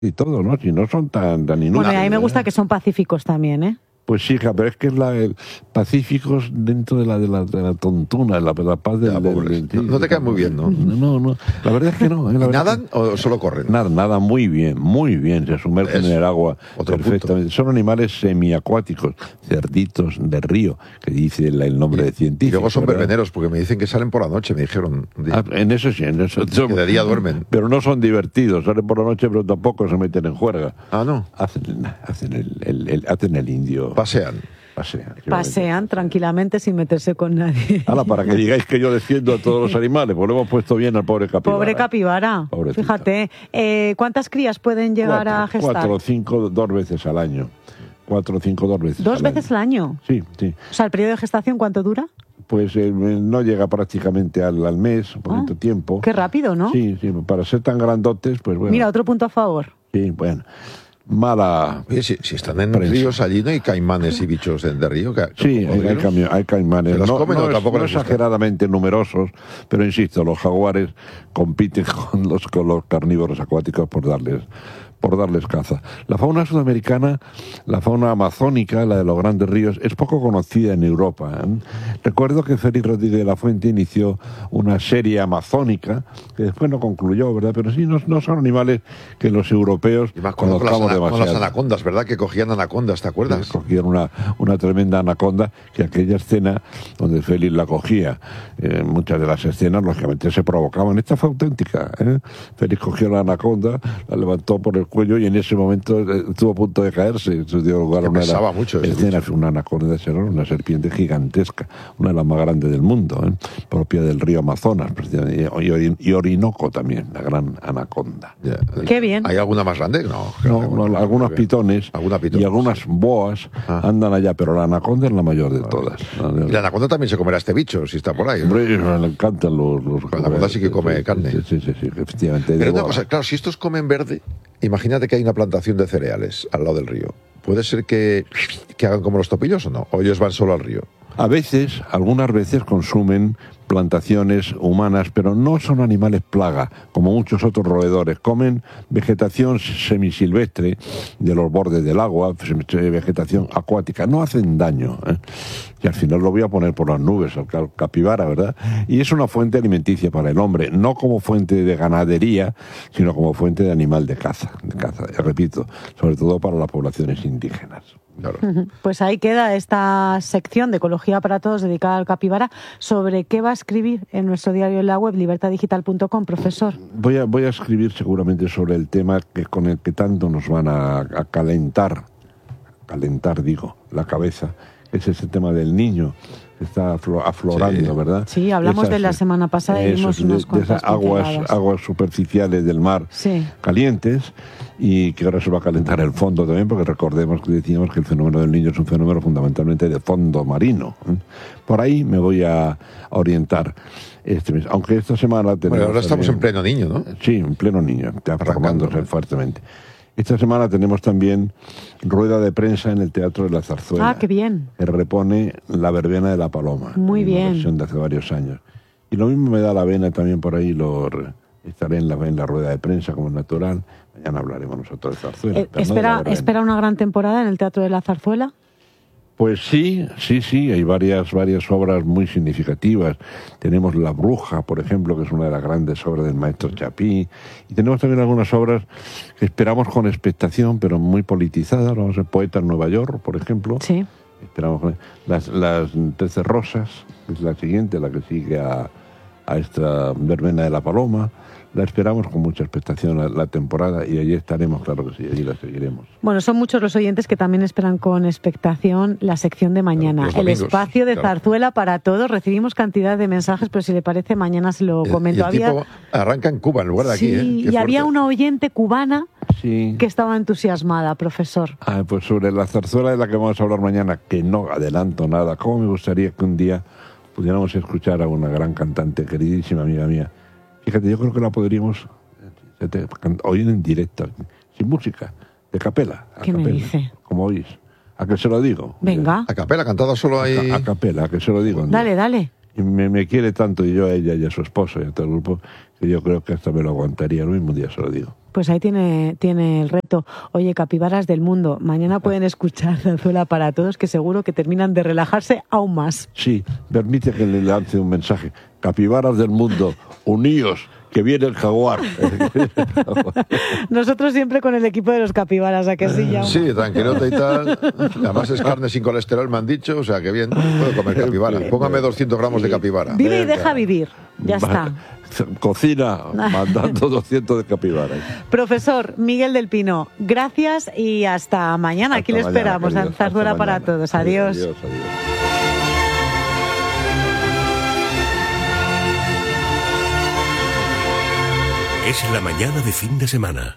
y todo, ¿no? Si no son tan inútiles. Bueno, y a mí me gusta que son pacíficos también, ¿eh? Pues sí, pero es que es el pacíficos dentro de la tontuna, la paz del... No te cae muy bien, ¿no? No. La verdad es que no. ¿Nadan o solo corren? Nada, muy bien. Se sumergen en el agua perfectamente. Punto. Son animales semiacuáticos, cerditos de río, que dice el nombre de científico. Y luego son ¿verdad? verbeneros, porque me dicen que salen por la noche, me dijeron. En eso sí, en eso. Que de día duermen. Pero no son divertidos, salen por la noche, pero tampoco se meten en juerga. Ah, ¿no? Hacen el indio. Pasean tranquilamente sin meterse con nadie. Ahora, para que digáis que yo defiendo a todos los animales, pues lo hemos puesto bien al pobre capibara. Pobre capibara. Pobrecita. Fíjate. ¿Cuántas crías pueden llegar a gestar? 4 o 5, 2 veces al año. 4 o 5, 2 veces. ¿2 veces al año? Sí. O sea, ¿el periodo de gestación cuánto dura? Pues no llega prácticamente al mes, un poquito tiempo. Qué rápido, ¿no? Sí, para ser tan grandotes, pues bueno. Mira, otro punto a favor. Sí, bueno. Mala. Oye, si están en ríos allí, ¿no hay caimanes y bichos de río? Sí, hay caimanes. ¿Se los comen o tampoco les gusta? Exageradamente numerosos, pero insisto, los jaguares compiten con los carnívoros acuáticos por darles caza. La fauna sudamericana, la fauna amazónica, la de los grandes ríos, es poco conocida en Europa. Recuerdo que Félix Rodríguez de la Fuente inició una serie amazónica, que después no concluyó, ¿verdad? Pero sí, no son animales que los europeos conozcamos demasiado. Con las anacondas, ¿verdad? Que cogían anacondas, ¿te acuerdas? Cogían una tremenda anaconda, que aquella escena donde Félix la cogía, muchas de las escenas, lógicamente, se provocaban. Esta fue auténtica. Félix cogió la anaconda, la levantó por el cuello y en ese momento estuvo a punto de caerse. Se dio lugar a una escena, una anaconda, una serpiente gigantesca, una de las más grandes del mundo, propia del río Amazonas, y Orinoco también, la gran anaconda. Qué bien. ¿Hay alguna más grande? No, algunos pitones y algunas boas andan allá, pero la anaconda es la mayor de todas. Y la anaconda también se comerá este bicho, si está por ahí. Hombre, le encantan los la anaconda sí que come carne. Sí, efectivamente. Pero una cosa, claro, si estos comen verde, imagínate que hay una plantación de cereales al lado del río. ¿Puede ser que hagan como los topillos o no? ¿O ellos van solo al río? Algunas veces consumen plantaciones humanas, pero no son animales plaga, como muchos otros roedores. Comen vegetación semisilvestre de los bordes del agua, vegetación acuática. No hacen daño. Y al final lo voy a poner por las nubes, al capibara, ¿verdad? Y es una fuente alimenticia para el hombre, no como fuente de ganadería, sino como fuente de animal de caza. Repito, sobre todo para las poblaciones indígenas. Claro. Pues ahí queda esta sección de Ecología para Todos dedicada al capibara. ¿Sobre qué va a escribir en nuestro diario en la web, libertadigital.com, profesor? Voy a escribir seguramente sobre el tema con el que tanto nos van a calentar la cabeza. Es ese tema del niño que está aflorando, ¿verdad? Sí, hablamos de la semana pasada y vimos unas cuantas aguas superficiales del mar calientes, y que ahora se va a calentar el fondo también, porque recordemos que decíamos que el fenómeno del niño es un fenómeno fundamentalmente de fondo marino. Por ahí me voy a orientar este mes, aunque esta semana tenemos... Bueno, ahora estamos en pleno niño, ¿no? Sí, en pleno niño, formándose fuertemente. Esta semana tenemos también rueda de prensa en el Teatro de la Zarzuela. Ah, qué bien. Que repone La verbena de la paloma. Muy bien. Una versión de hace varios años. Y lo mismo me da la vena también por ahí, estaré en la rueda de prensa como es natural. Mañana hablaremos nosotros de Zarzuela. ¿Espera una gran temporada en el Teatro de la Zarzuela? Pues sí, hay varias obras muy significativas. Tenemos La Bruja, por ejemplo, que es una de las grandes obras del maestro Chapí, y tenemos también algunas obras que esperamos con expectación, pero muy politizadas. Vamos a ver, Poeta en Nueva York, por ejemplo. Sí. Esperamos las 13 Rosas, que es la siguiente, la que sigue a esta verbena de la paloma. La esperamos con mucha expectación la temporada, y allí estaremos, claro que sí, allí la seguiremos. Bueno, son muchos los oyentes que también esperan con expectación la sección de mañana, el espacio de Zarzuela para Todos. Recibimos cantidad de mensajes, pero si le parece mañana se lo comento. El tipo arranca en Cuba en lugar de aquí. Sí, y había una oyente cubana que estaba entusiasmada, profesor. Pues sobre la zarzuela de la que vamos a hablar mañana, que no adelanto nada. ¿Cómo me gustaría que un día pudiéramos escuchar a una gran cantante, queridísima amiga mía? Fíjate, yo creo que la podríamos oír en directo, sin música, de capela. ¿Qué me dice? Como oís. ¿A que se lo digo? Venga. A capela, cantada solo ahí. A capela, ¿a que se lo digo? Dale. Y me quiere tanto, y yo a ella y a su esposo y a todo el grupo, que yo creo que hasta me lo aguantaría. El mismo día se lo digo. Pues ahí tiene el reto. Oye, capibaras del mundo, mañana pueden escuchar Zarzuela para Todos, que seguro que terminan de relajarse aún más. Sí, permite que le lance un mensaje. Capibaras del mundo, uníos, que viene el jaguar. Nosotros siempre con el equipo de los capibaras, ¿a que sí, Jaume? Sí, tranquilote y tal. Además es carne sin colesterol, me han dicho, o sea que bien, puedo comer capibara. Póngame 200 gramos de capibara. Vive y deja vivir, ya está. Cocina mandando 200 de capibara. Profesor Miguel del Pino, gracias y hasta mañana. Aquí le esperamos en Zarzuela para Todos. Adiós. Adiós. Es la mañana de fin de semana.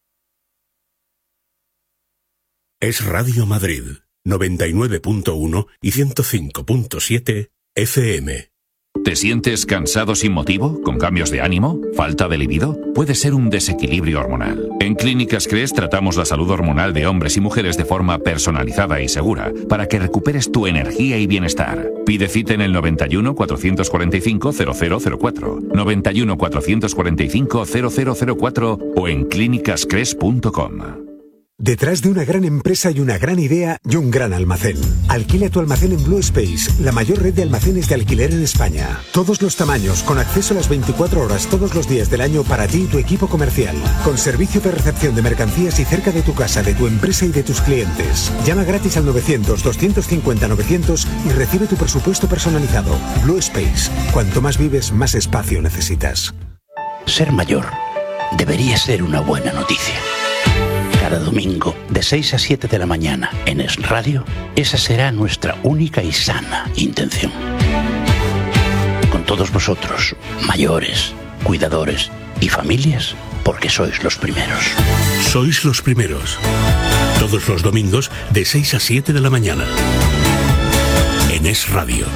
Es Radio Madrid, 99.1 y 105.7 FM. ¿Te sientes cansado sin motivo? ¿Con cambios de ánimo? ¿Falta de libido? Puede ser un desequilibrio hormonal. En Clínicas CRES tratamos la salud hormonal de hombres y mujeres de forma personalizada y segura para que recuperes tu energía y bienestar. Pide cita en el 91 445 0004, 91 445 0004 o en clínicascres.com. Detrás de una gran empresa hay una gran idea y un gran almacén. Alquila tu almacén en Blue Space, la mayor red de almacenes de alquiler en España. Todos los tamaños, con acceso a las 24 horas todos los días del año para ti y tu equipo comercial. Con servicio de recepción de mercancías y cerca de tu casa, de tu empresa y de tus clientes. Llama gratis al 900-250-900 y recibe tu presupuesto personalizado. Blue Space. Cuanto más vives, más espacio necesitas. Ser mayor debería ser una buena noticia. Cada domingo, de 6 a 7 de la mañana, en Es Radio, esa será nuestra única y sana intención. Con todos vosotros, mayores, cuidadores y familias, porque sois los primeros. Sois los primeros. Todos los domingos, de 6 a 7 de la mañana. En Es Radio.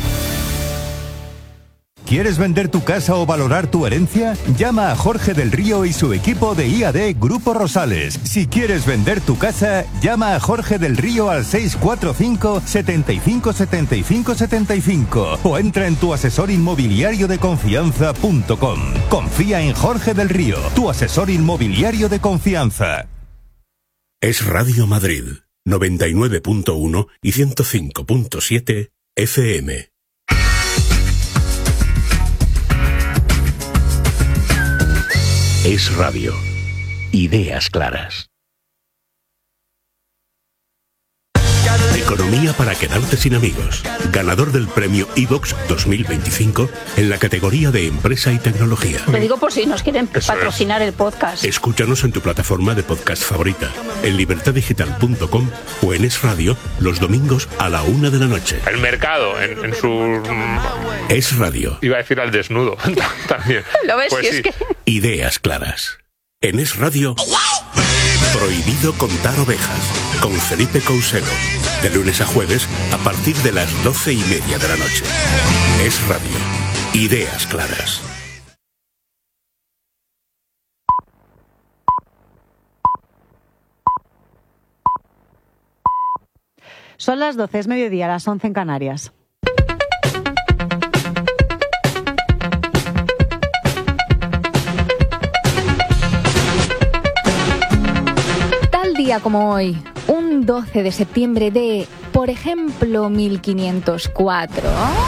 ¿Quieres vender tu casa o valorar tu herencia? Llama a Jorge del Río y su equipo de IAD Grupo Rosales. Si quieres vender tu casa, llama a Jorge del Río al 645 75 75 75 o entra en tuasesorinmobiliariodeconfianza.com. Confía en Jorge del Río, tu asesor inmobiliario de confianza. Es Radio Madrid, 99.1 y 105.7 FM. Es Radio. Ideas claras. Economía para quedarte sin amigos. Ganador del premio iVox 2025 en la categoría de empresa y tecnología. Lo digo por si nos quieren patrocinar el podcast. Escúchanos en tu plataforma de podcast favorita, en libertadigital.com o en Es Radio los domingos a la 1 de la noche. El mercado en su... Es Radio. Iba a decir al desnudo también. ¿Lo ves? Pues sí. Es que... Ideas claras. En Es Radio... Prohibido contar ovejas, con Felipe Couselo, de lunes a jueves a partir de las 12:30 de la noche. Es Radio. Ideas claras. Son las 12, es mediodía, las 11 en Canarias. Día como hoy, un 12 de septiembre de, por ejemplo, 1504...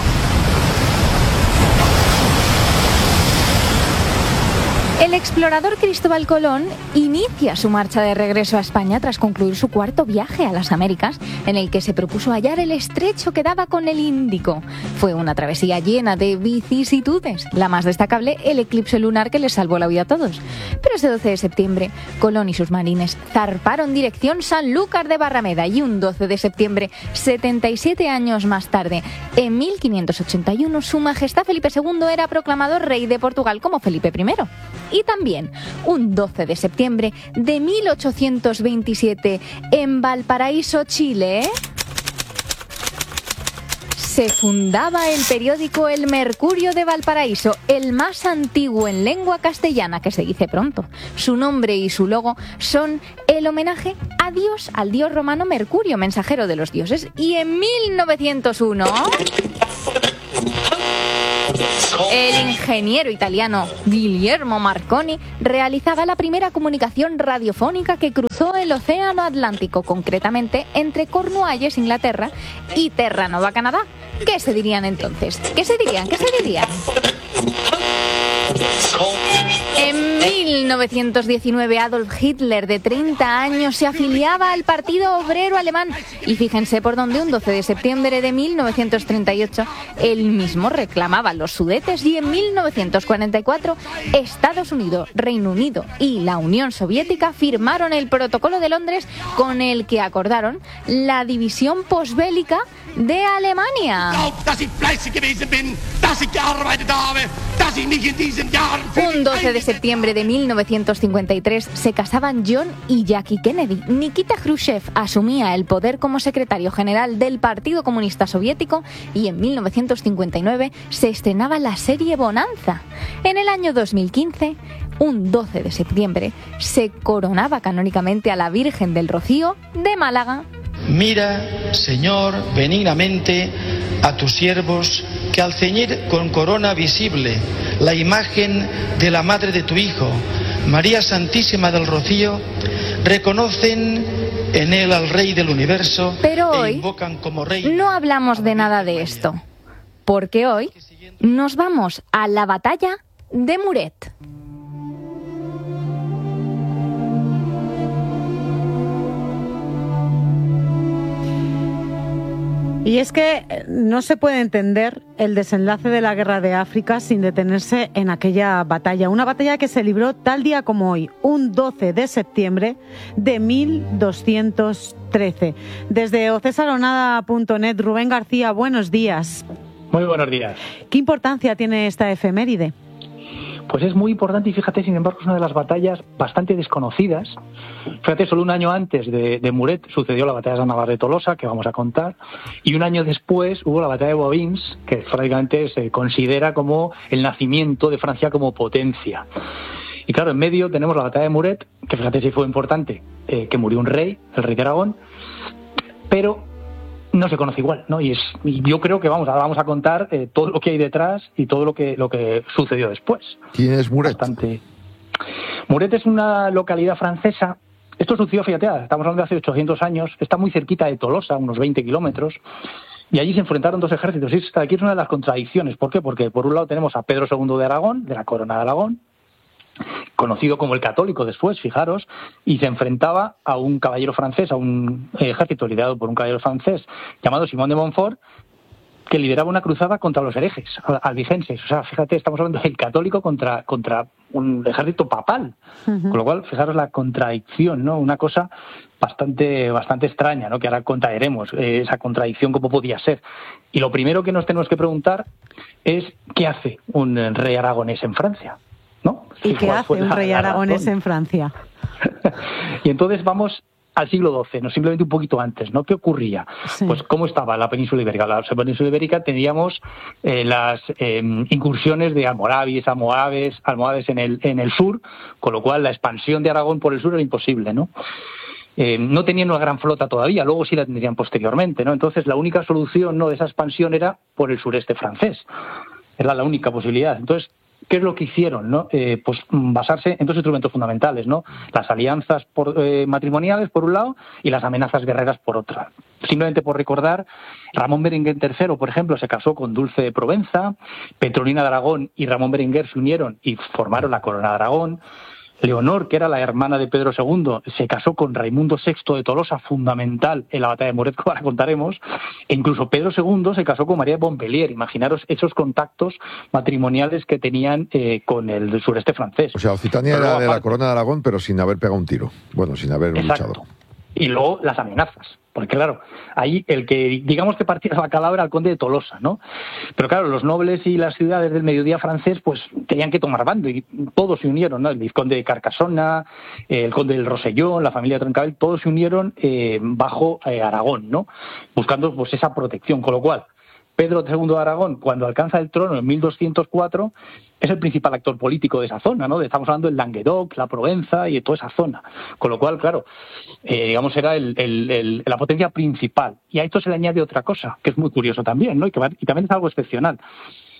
El explorador Cristóbal Colón inicia su marcha de regreso a España tras concluir su cuarto viaje a las Américas, en el que se propuso hallar el estrecho que daba con el Índico. Fue una travesía llena de vicisitudes, la más destacable el eclipse lunar que les salvó la vida a todos. Pero ese 12 de septiembre, Colón y sus marines zarparon dirección Sanlúcar de Barrameda y un 12 de septiembre, 77 años más tarde, en 1581, su majestad Felipe II era proclamado rey de Portugal como Felipe I. Y también, un 12 de septiembre de 1827, en Valparaíso, Chile, se fundaba el periódico El Mercurio de Valparaíso, el más antiguo en lengua castellana, que se dice pronto. Su nombre y su logo son el homenaje a Dios, al dios romano Mercurio, mensajero de los dioses. Y en 1901... El ingeniero italiano Guillermo Marconi realizaba la primera comunicación radiofónica que cruzó el Océano Atlántico, concretamente entre Cornualles, Inglaterra, y Terranova, Canadá. ¿Qué se dirían entonces? ¿Qué se dirían? En 1919, Adolf Hitler, de 30 años, se afiliaba al Partido Obrero Alemán. Y fíjense por dónde un 12 de septiembre de 1938 él mismo reclamaba los Sudetes, y en 1944 Estados Unidos, Reino Unido y la Unión Soviética firmaron el Protocolo de Londres, con el que acordaron la división posbélica de Alemania. Un 12 de septiembre de 1953 se casaban John y Jackie Kennedy. Nikita Khrushchev asumía el poder como secretario general del Partido Comunista Soviético, y en 1959 se estrenaba la serie Bonanza. En el año 2015, un 12 de septiembre, se coronaba canónicamente a la Virgen del Rocío de Málaga. Mira, Señor, benignamente a tus siervos, que al ceñir con corona visible la imagen de la Madre de tu Hijo, María Santísima del Rocío, reconocen en él al Rey del Universo. Pero hoy no hablamos de nada de esto, porque hoy nos vamos a la batalla de Muret. Y es que no se puede entender el desenlace de la guerra de África sin detenerse en aquella batalla. Una batalla que se libró tal día como hoy, un 12 de septiembre de 1213. Desde ocesaronada.net, Rubén García, buenos días. Muy buenos días. ¿Qué importancia tiene esta efeméride? Pues es muy importante, y fíjate, sin embargo, es una de las batallas bastante desconocidas. Fíjate, solo un año antes de Muret sucedió la batalla de San Navarre de Tolosa, que vamos a contar, y un año después hubo la batalla de Boivines, que prácticamente se considera como el nacimiento de Francia como potencia. Y claro, en medio tenemos la batalla de Muret, que fíjate si fue importante, que murió un rey, el rey de Aragón, pero no se conoce igual, ¿no? Y yo creo que vamos a contar todo lo que hay detrás y todo lo que sucedió después. ¿Quién es Muret? Muret es una localidad francesa. Esto sucedió, fíjate, estamos hablando de hace 800 años. Está muy cerquita de Tolosa, unos 20 kilómetros. Y allí se enfrentaron dos ejércitos. Y aquí es una de las contradicciones. ¿Por qué? Porque por un lado tenemos a Pedro II de Aragón, de la Corona de Aragón, conocido como el Católico después, fijaros, y se enfrentaba a un caballero francés, a un ejército liderado por un caballero francés llamado Simón de Montfort, que lideraba una cruzada contra los herejes albigenses. O sea, fíjate, estamos hablando del Católico contra un ejército papal. Uh-huh. Con lo cual, fijaros la contradicción, ¿no? Una cosa bastante extraña, ¿no? Que ahora contaremos esa contradicción, cómo podía ser. Y lo primero que nos tenemos que preguntar es ¿qué hace un rey aragonés en Francia? ¿No? ¿Y qué hace un rey aragonés en Francia? Y entonces vamos al siglo XII, no simplemente un poquito antes, ¿no? ¿Qué ocurría? Sí. Pues cómo estaba la península ibérica. La península ibérica teníamos las incursiones de almorávides en el sur, con lo cual la expansión de Aragón por el sur era imposible, ¿no? No tenían una gran flota todavía, luego sí la tendrían posteriormente, ¿no? Entonces la única solución, ¿no?, de esa expansión era por el sureste francés. Era la única posibilidad. Entonces, ¿qué es lo que hicieron, no? Pues basarse en dos instrumentos fundamentales, ¿no? Las alianzas matrimoniales, por un lado, y las amenazas guerreras, por otra. Simplemente por recordar, Ramón Berenguer III, por ejemplo, se casó con Dulce de Provenza, Petrolina de Aragón y Ramón Berenguer se unieron y formaron la Corona de Aragón. Leonor, que era la hermana de Pedro II, se casó con Raimundo VI de Tolosa, fundamental en la batalla de Muret, que ahora contaremos. E incluso Pedro II se casó con María de Montpellier. Imaginaros esos contactos matrimoniales que tenían con el sureste francés. O sea, Occitania era de la Corona de Aragón, pero sin haber pegado un tiro. Bueno, sin haber luchado. Y luego las amenazas. Porque claro, ahí el que, digamos que partía la calabra era el conde de Tolosa, ¿no? Pero claro, los nobles y las ciudades del mediodía francés pues tenían que tomar bando y todos se unieron, ¿no? El vizconde de Carcassona, el conde del Rosellón, la familia de Troncabel, todos se unieron bajo Aragón, ¿no? Buscando pues esa protección, con lo cual Pedro II de Aragón, cuando alcanza el trono en 1204, es el principal actor político de esa zona, ¿no? Estamos hablando del Languedoc, la Provenza y de toda esa zona. Con lo cual, claro, digamos, era la potencia principal. Y a esto se le añade otra cosa, que es muy curioso también, ¿no? Y también es algo excepcional.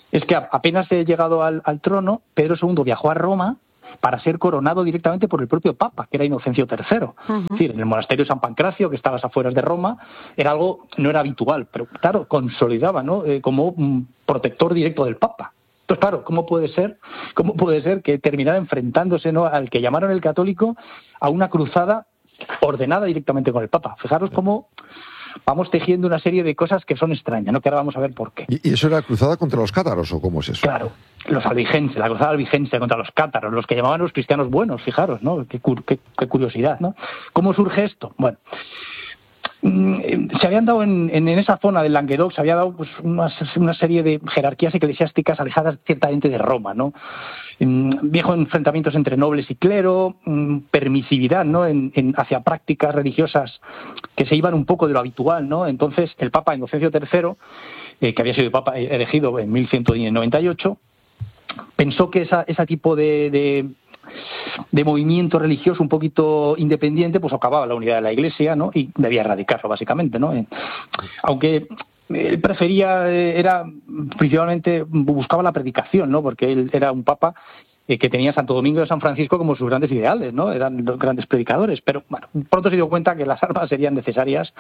es que apenas llegado al trono, Pedro II viajó a Roma para ser coronado directamente por el propio Papa, que era Inocencio III. Uh-huh. Es decir, en el monasterio de San Pancracio, que estaba a las afueras de Roma, era algo, no era habitual, pero claro, consolidaba, ¿no? Como protector directo del Papa. Entonces, claro, ¿cómo puede ser que terminara enfrentándose, ¿no?, al que llamaron el católico a una cruzada ordenada directamente con el Papa? Fijaros cómo vamos tejiendo una serie de cosas que son extrañas, ¿no? Que ahora vamos a ver por qué. ¿Y eso era cruzada contra los cátaros o cómo es eso? Claro, los albigenses, la cruzada albigense contra los cátaros, los que llamaban los cristianos buenos, fijaros, ¿no? Qué curiosidad, ¿no? ¿Cómo surge esto? Bueno, se habían dado en esa zona del Languedoc, se había dado pues una serie de jerarquías eclesiásticas alejadas ciertamente de Roma, ¿no? Viejos enfrentamientos entre nobles y clero, permisividad, ¿no?, hacia prácticas religiosas que se iban un poco de lo habitual, ¿no? Entonces el Papa Inocencio III, que había sido Papa elegido en 1198, pensó que ese tipo de movimiento religioso un poquito independiente pues acababa la unidad de la Iglesia, ¿no?, y debía erradicarlo básicamente, ¿no? Aunque él prefería, principalmente buscaba la predicación, ¿no?, porque él era un papa que tenía a Santo Domingo de San Francisco como sus grandes ideales, ¿no? Eran los grandes predicadores, pero bueno, pronto se dio cuenta que las armas serían necesarias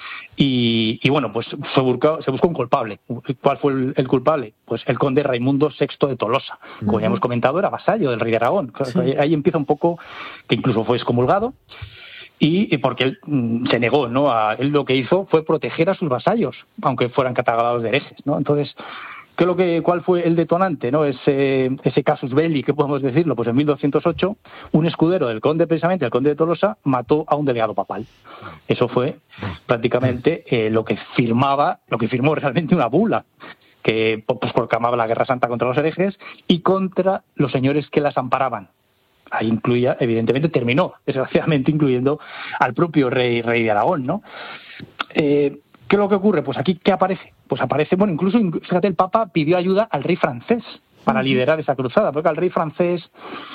y bueno, pues se buscó un culpable. ¿Cuál fue el culpable? Pues el conde Raimundo VI de Tolosa, como ya hemos comentado, era vasallo del rey de Aragón. Sí. Ahí empieza un poco, que incluso fue excomulgado, y porque él se negó, ¿no? Él lo que hizo fue proteger a sus vasallos, aunque fueran catalogados de herejes, ¿no? Entonces, ¿cuál fue el detonante, ¿no? Ese casus belli, que podemos decirlo? Pues en 1208, un escudero del conde, precisamente el conde de Tolosa, mató a un delegado papal. Eso fue prácticamente lo que firmó realmente una bula, que pues proclamaba la guerra santa contra los herejes y contra los señores que las amparaban. Ahí incluía, evidentemente, terminó, desgraciadamente, incluyendo al propio rey de Aragón, ¿no? ¿Qué es lo que ocurre? Pues aquí, ¿qué aparece? Pues aparece, bueno, incluso, fíjate, el Papa pidió ayuda al rey francés para liderar esa cruzada, porque el rey francés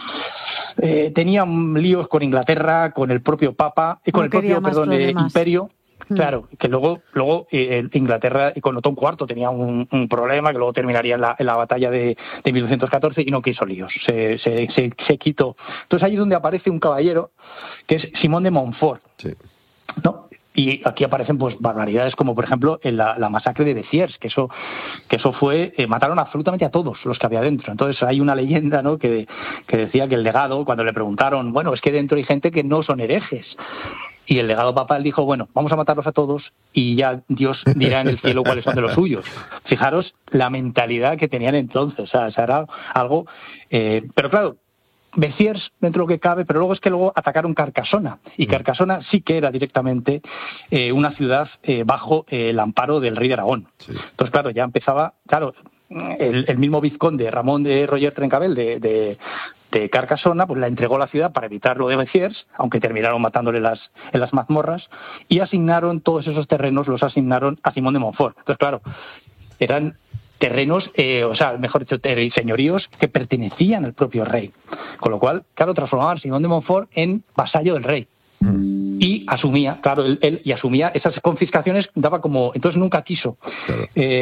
tenía líos con Inglaterra, con el propio Papa, y con el propio, imperio. Claro, que luego Inglaterra y con Otón IV tenía un problema que luego terminaría en la batalla de 1214 y no quiso líos, se quitó. Entonces ahí es donde aparece un caballero que es Simón de Montfort, sí, ¿no? Y aquí aparecen pues barbaridades como por ejemplo la masacre de Béziers, que eso fue, mataron absolutamente a todos los que había dentro. Entonces hay una leyenda, ¿no?, que decía que el legado, cuando le preguntaron, bueno, es que dentro hay gente que no son herejes, y el legado papal dijo, bueno, vamos a matarlos a todos y ya Dios dirá en el cielo cuáles son de los suyos. Fijaros la mentalidad que tenían entonces, o sea, era algo... pero claro, Béziers dentro de lo que cabe, pero luego es que luego atacaron Carcasona, y Carcasona sí que era directamente una ciudad bajo el amparo del rey de Aragón. Sí. Entonces, claro, ya empezaba... Claro, el mismo vizconde Ramón de Roger Trencabel de Carcasona pues la entregó la ciudad para evitar lo de Béziers, aunque terminaron matándole en las mazmorras, y asignaron todos esos terrenos, los asignaron a Simón de Montfort. Entonces, claro, eran terrenos, mejor dicho, señoríos que pertenecían al propio rey, con lo cual, claro, transformaban a Simón de Montfort en vasallo del rey. Y asumía, claro, él asumía esas confiscaciones, daba como, entonces nunca quiso. Claro.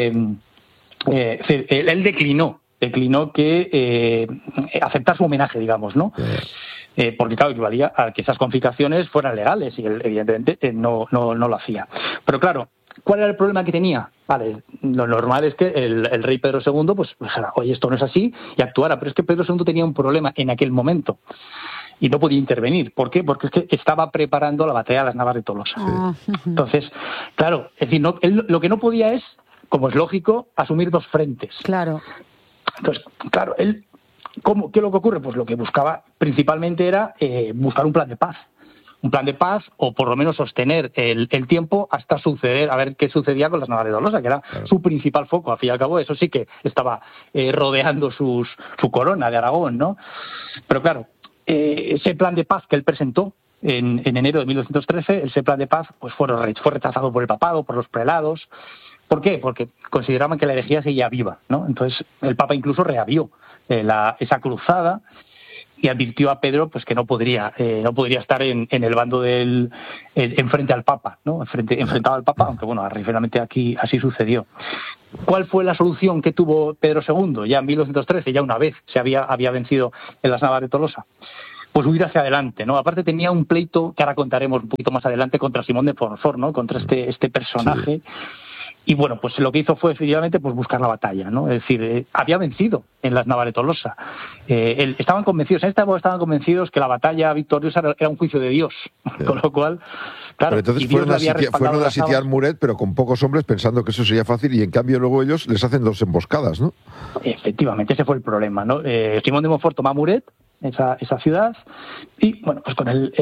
Él declinó que aceptar su homenaje, digamos, ¿no? Porque claro, equivalía a que esas confiscaciones fueran legales y él evidentemente no lo hacía. Pero claro, ¿cuál era el problema que tenía? Vale, lo normal es que el rey Pedro II pues dijera, oye, esto no es así, y actuara, pero es que Pedro II tenía un problema en aquel momento y no podía intervenir. ¿Por qué? Porque es que estaba preparando la batalla de las Navas de Tolosa. Sí. Entonces, claro, es decir, él lo que no podía es, como es lógico, asumir dos frentes. Claro. Entonces, claro, él, ¿qué es lo que ocurre? Pues lo que buscaba principalmente era buscar un plan de paz. Un plan de paz, o por lo menos sostener el tiempo hasta suceder, a ver qué sucedía con las Navas de Tolosa, que era su principal foco. Al fin y al cabo, eso sí que estaba rodeando su corona de Aragón, ¿no? Pero claro, ese plan de paz que él presentó en enero de 1213, ese plan de paz pues fue rechazado por el papado, por los prelados. ¿Por qué? Porque consideraban que la herejía seguía viva, ¿no? Entonces el Papa incluso reavió esa cruzada y advirtió a Pedro pues que no podría estar en el bando enfrente al Papa, ¿no? Enfrentado al Papa, aunque bueno, finalmente aquí así sucedió. ¿Cuál fue la solución que tuvo Pedro II? Ya en 1913, ya una vez se había vencido en las Navas de Tolosa. Pues huir hacia adelante, ¿no? Aparte tenía un pleito que ahora contaremos un poquito más adelante contra Simón de Montfort, ¿no? Contra este personaje. Sí. Y bueno, pues lo que hizo fue efectivamente pues buscar la batalla, ¿no? Es decir, había vencido en las Navas de Tolosa. Estaban convencidos, en esta época estaban convencidos que la batalla victoriosa era un juicio de Dios, con lo cual, claro. Pero entonces fueron a sitiar Muret, pero con pocos hombres, pensando que eso sería fácil, y en cambio luego ellos les hacen 2 emboscadas, ¿no? Efectivamente, ese fue el problema, ¿no? Simón de Montfort toma Muret, esa ciudad, y bueno, pues con el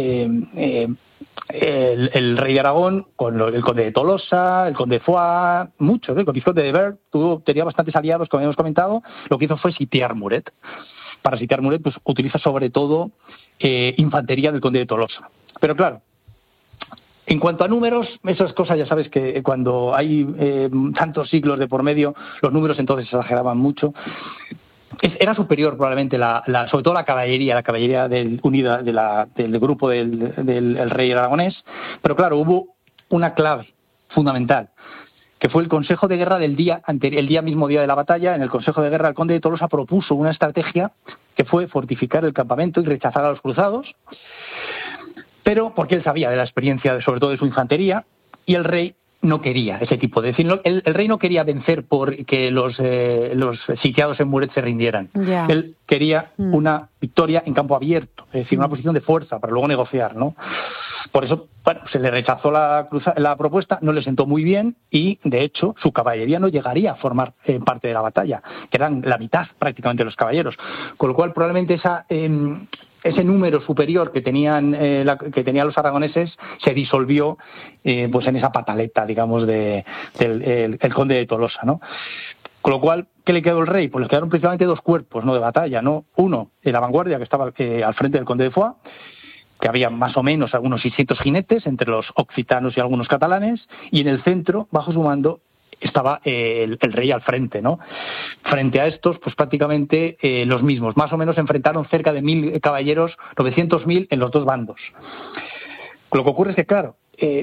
rey de Aragón, con el conde de Tolosa, el conde de Foix, muchos, el conde de Bert, tenía bastantes aliados, como habíamos comentado. Lo que hizo fue sitiar Muret. Para sitiar Muret, pues utiliza sobre todo infantería del conde de Tolosa. Pero claro, en cuanto a números, esas cosas ya sabes que cuando hay tantos siglos de por medio, los números entonces se exageraban mucho. Era superior probablemente sobre todo la caballería unida del grupo del rey aragonés, pero claro, hubo una clave fundamental, que fue el Consejo de Guerra del el mismo día de la batalla. En el Consejo de Guerra el conde de Tolosa propuso una estrategia que fue fortificar el campamento y rechazar a los cruzados, pero porque él sabía de la experiencia sobre todo de su infantería, y el rey no quería ese tipo de... Es decir, el rey no quería vencer porque los sitiados en Muret se rindieran. Yeah. Él quería una victoria en campo abierto, es decir, una posición de fuerza para luego negociar, ¿no? Por eso, bueno, se le rechazó la propuesta, no le sentó muy bien, y de hecho su caballería no llegaría a formar parte de la batalla, que eran la mitad prácticamente de los caballeros, con lo cual probablemente ese número superior que tenían los aragoneses se disolvió pues en esa pataleta, digamos, del conde de Tolosa, ¿no? Con lo cual, ¿qué le quedó al rey? Pues le quedaron principalmente 2 cuerpos, ¿no?, de batalla, ¿no? Uno, en la vanguardia, que estaba al frente del conde de Foix, que había más o menos algunos 600 jinetes entre los occitanos y algunos catalanes, y en el centro, bajo su mando, estaba el rey al frente, ¿no? Frente a estos, pues prácticamente los mismos. Más o menos se enfrentaron cerca de 1.000 caballeros, 900.000 en los 2 bandos. Lo que ocurre es que, claro,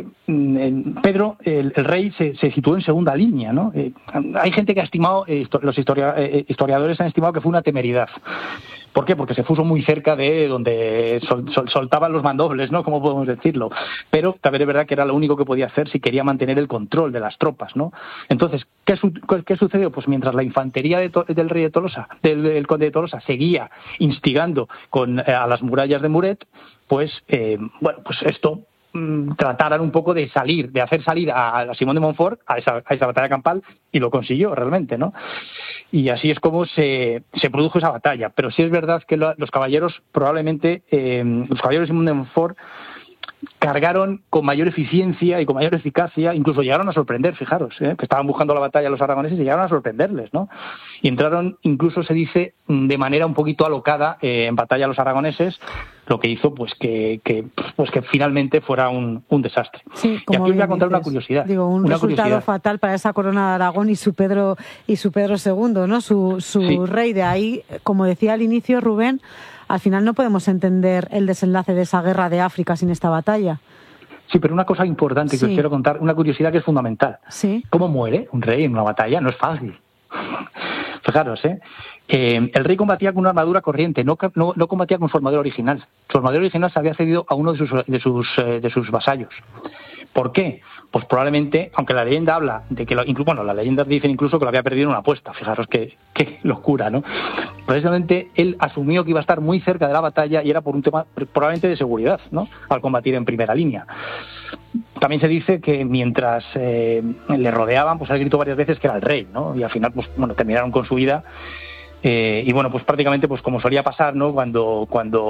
Pedro, el rey, se situó en segunda línea, ¿no? Hay gente que ha estimado, los historiadores han estimado que fue una temeridad. ¿Por qué? Porque se puso muy cerca de donde soltaban los mandobles, ¿no? ¿Cómo podemos decirlo? Pero también es verdad que era lo único que podía hacer si quería mantener el control de las tropas, ¿no? Entonces, ¿qué sucedió? Pues mientras la infantería del rey de Tolosa, del conde de Tolosa, seguía instigando a las murallas de Muret, pues, pues esto trataran un poco de hacer salir a Simón de Montfort a esa batalla campal, y lo consiguió realmente, ¿no? Y así es como se produjo esa batalla. Pero sí es verdad que los caballeros, probablemente, los caballeros de Simón de Montfort cargaron con mayor eficiencia y con mayor eficacia, incluso llegaron a sorprender, fijaros, que estaban buscando la batalla los aragoneses y llegaron a sorprenderles, ¿no? Y entraron, incluso se dice, de manera un poquito alocada en batalla los aragoneses, lo que hizo pues que finalmente fuera un desastre. Sí, y aquí os voy a contar una curiosidad. Digo, un resultado fatal para esa corona de Aragón y su Pedro II, ¿no? Su sí. Rey. De ahí, como decía al inicio Rubén, al final no podemos entender el desenlace de esa guerra de África sin esta batalla. Sí, pero una cosa importante que os quiero contar, una curiosidad que es fundamental. Sí. ¿Cómo muere un rey en una batalla? No es fácil. Fijaros, el rey combatía con una armadura corriente, no combatía con su armadura original. Su armadura original se había cedido a uno de sus vasallos. ¿Por qué? Pues probablemente, aunque la leyenda habla de que las leyendas dicen incluso que lo había perdido en una apuesta. Fijaros qué locura, ¿no? Precisamente él asumió que iba a estar muy cerca de la batalla y era por un tema probablemente de seguridad, ¿no? Al combatir en primera línea. También se dice que mientras le rodeaban, pues él gritó varias veces que era el rey, ¿no? Y al final, pues bueno, terminaron con su vida. Y bueno, pues prácticamente, pues como solía pasar, ¿no? Cuando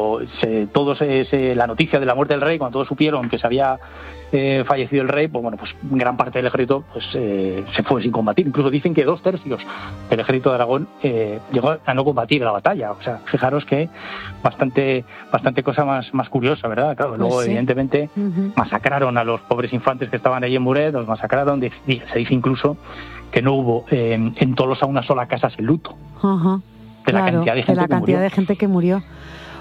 la noticia de la muerte del rey, cuando todos supieron que se había fallecido el rey, pues bueno, pues gran parte del ejército pues se fue sin combatir. Incluso dicen que 2/3 del ejército de Aragón llegó a no combatir la batalla. O sea, fijaros que bastante cosa más curiosa, ¿verdad? Claro, luego evidentemente masacraron a los pobres infantes que estaban ahí en Muret, los masacraron. Se dice incluso que no hubo en Tolosa una sola casa sin luto. Uh-huh. De la cantidad de gente que murió. De gente que murió.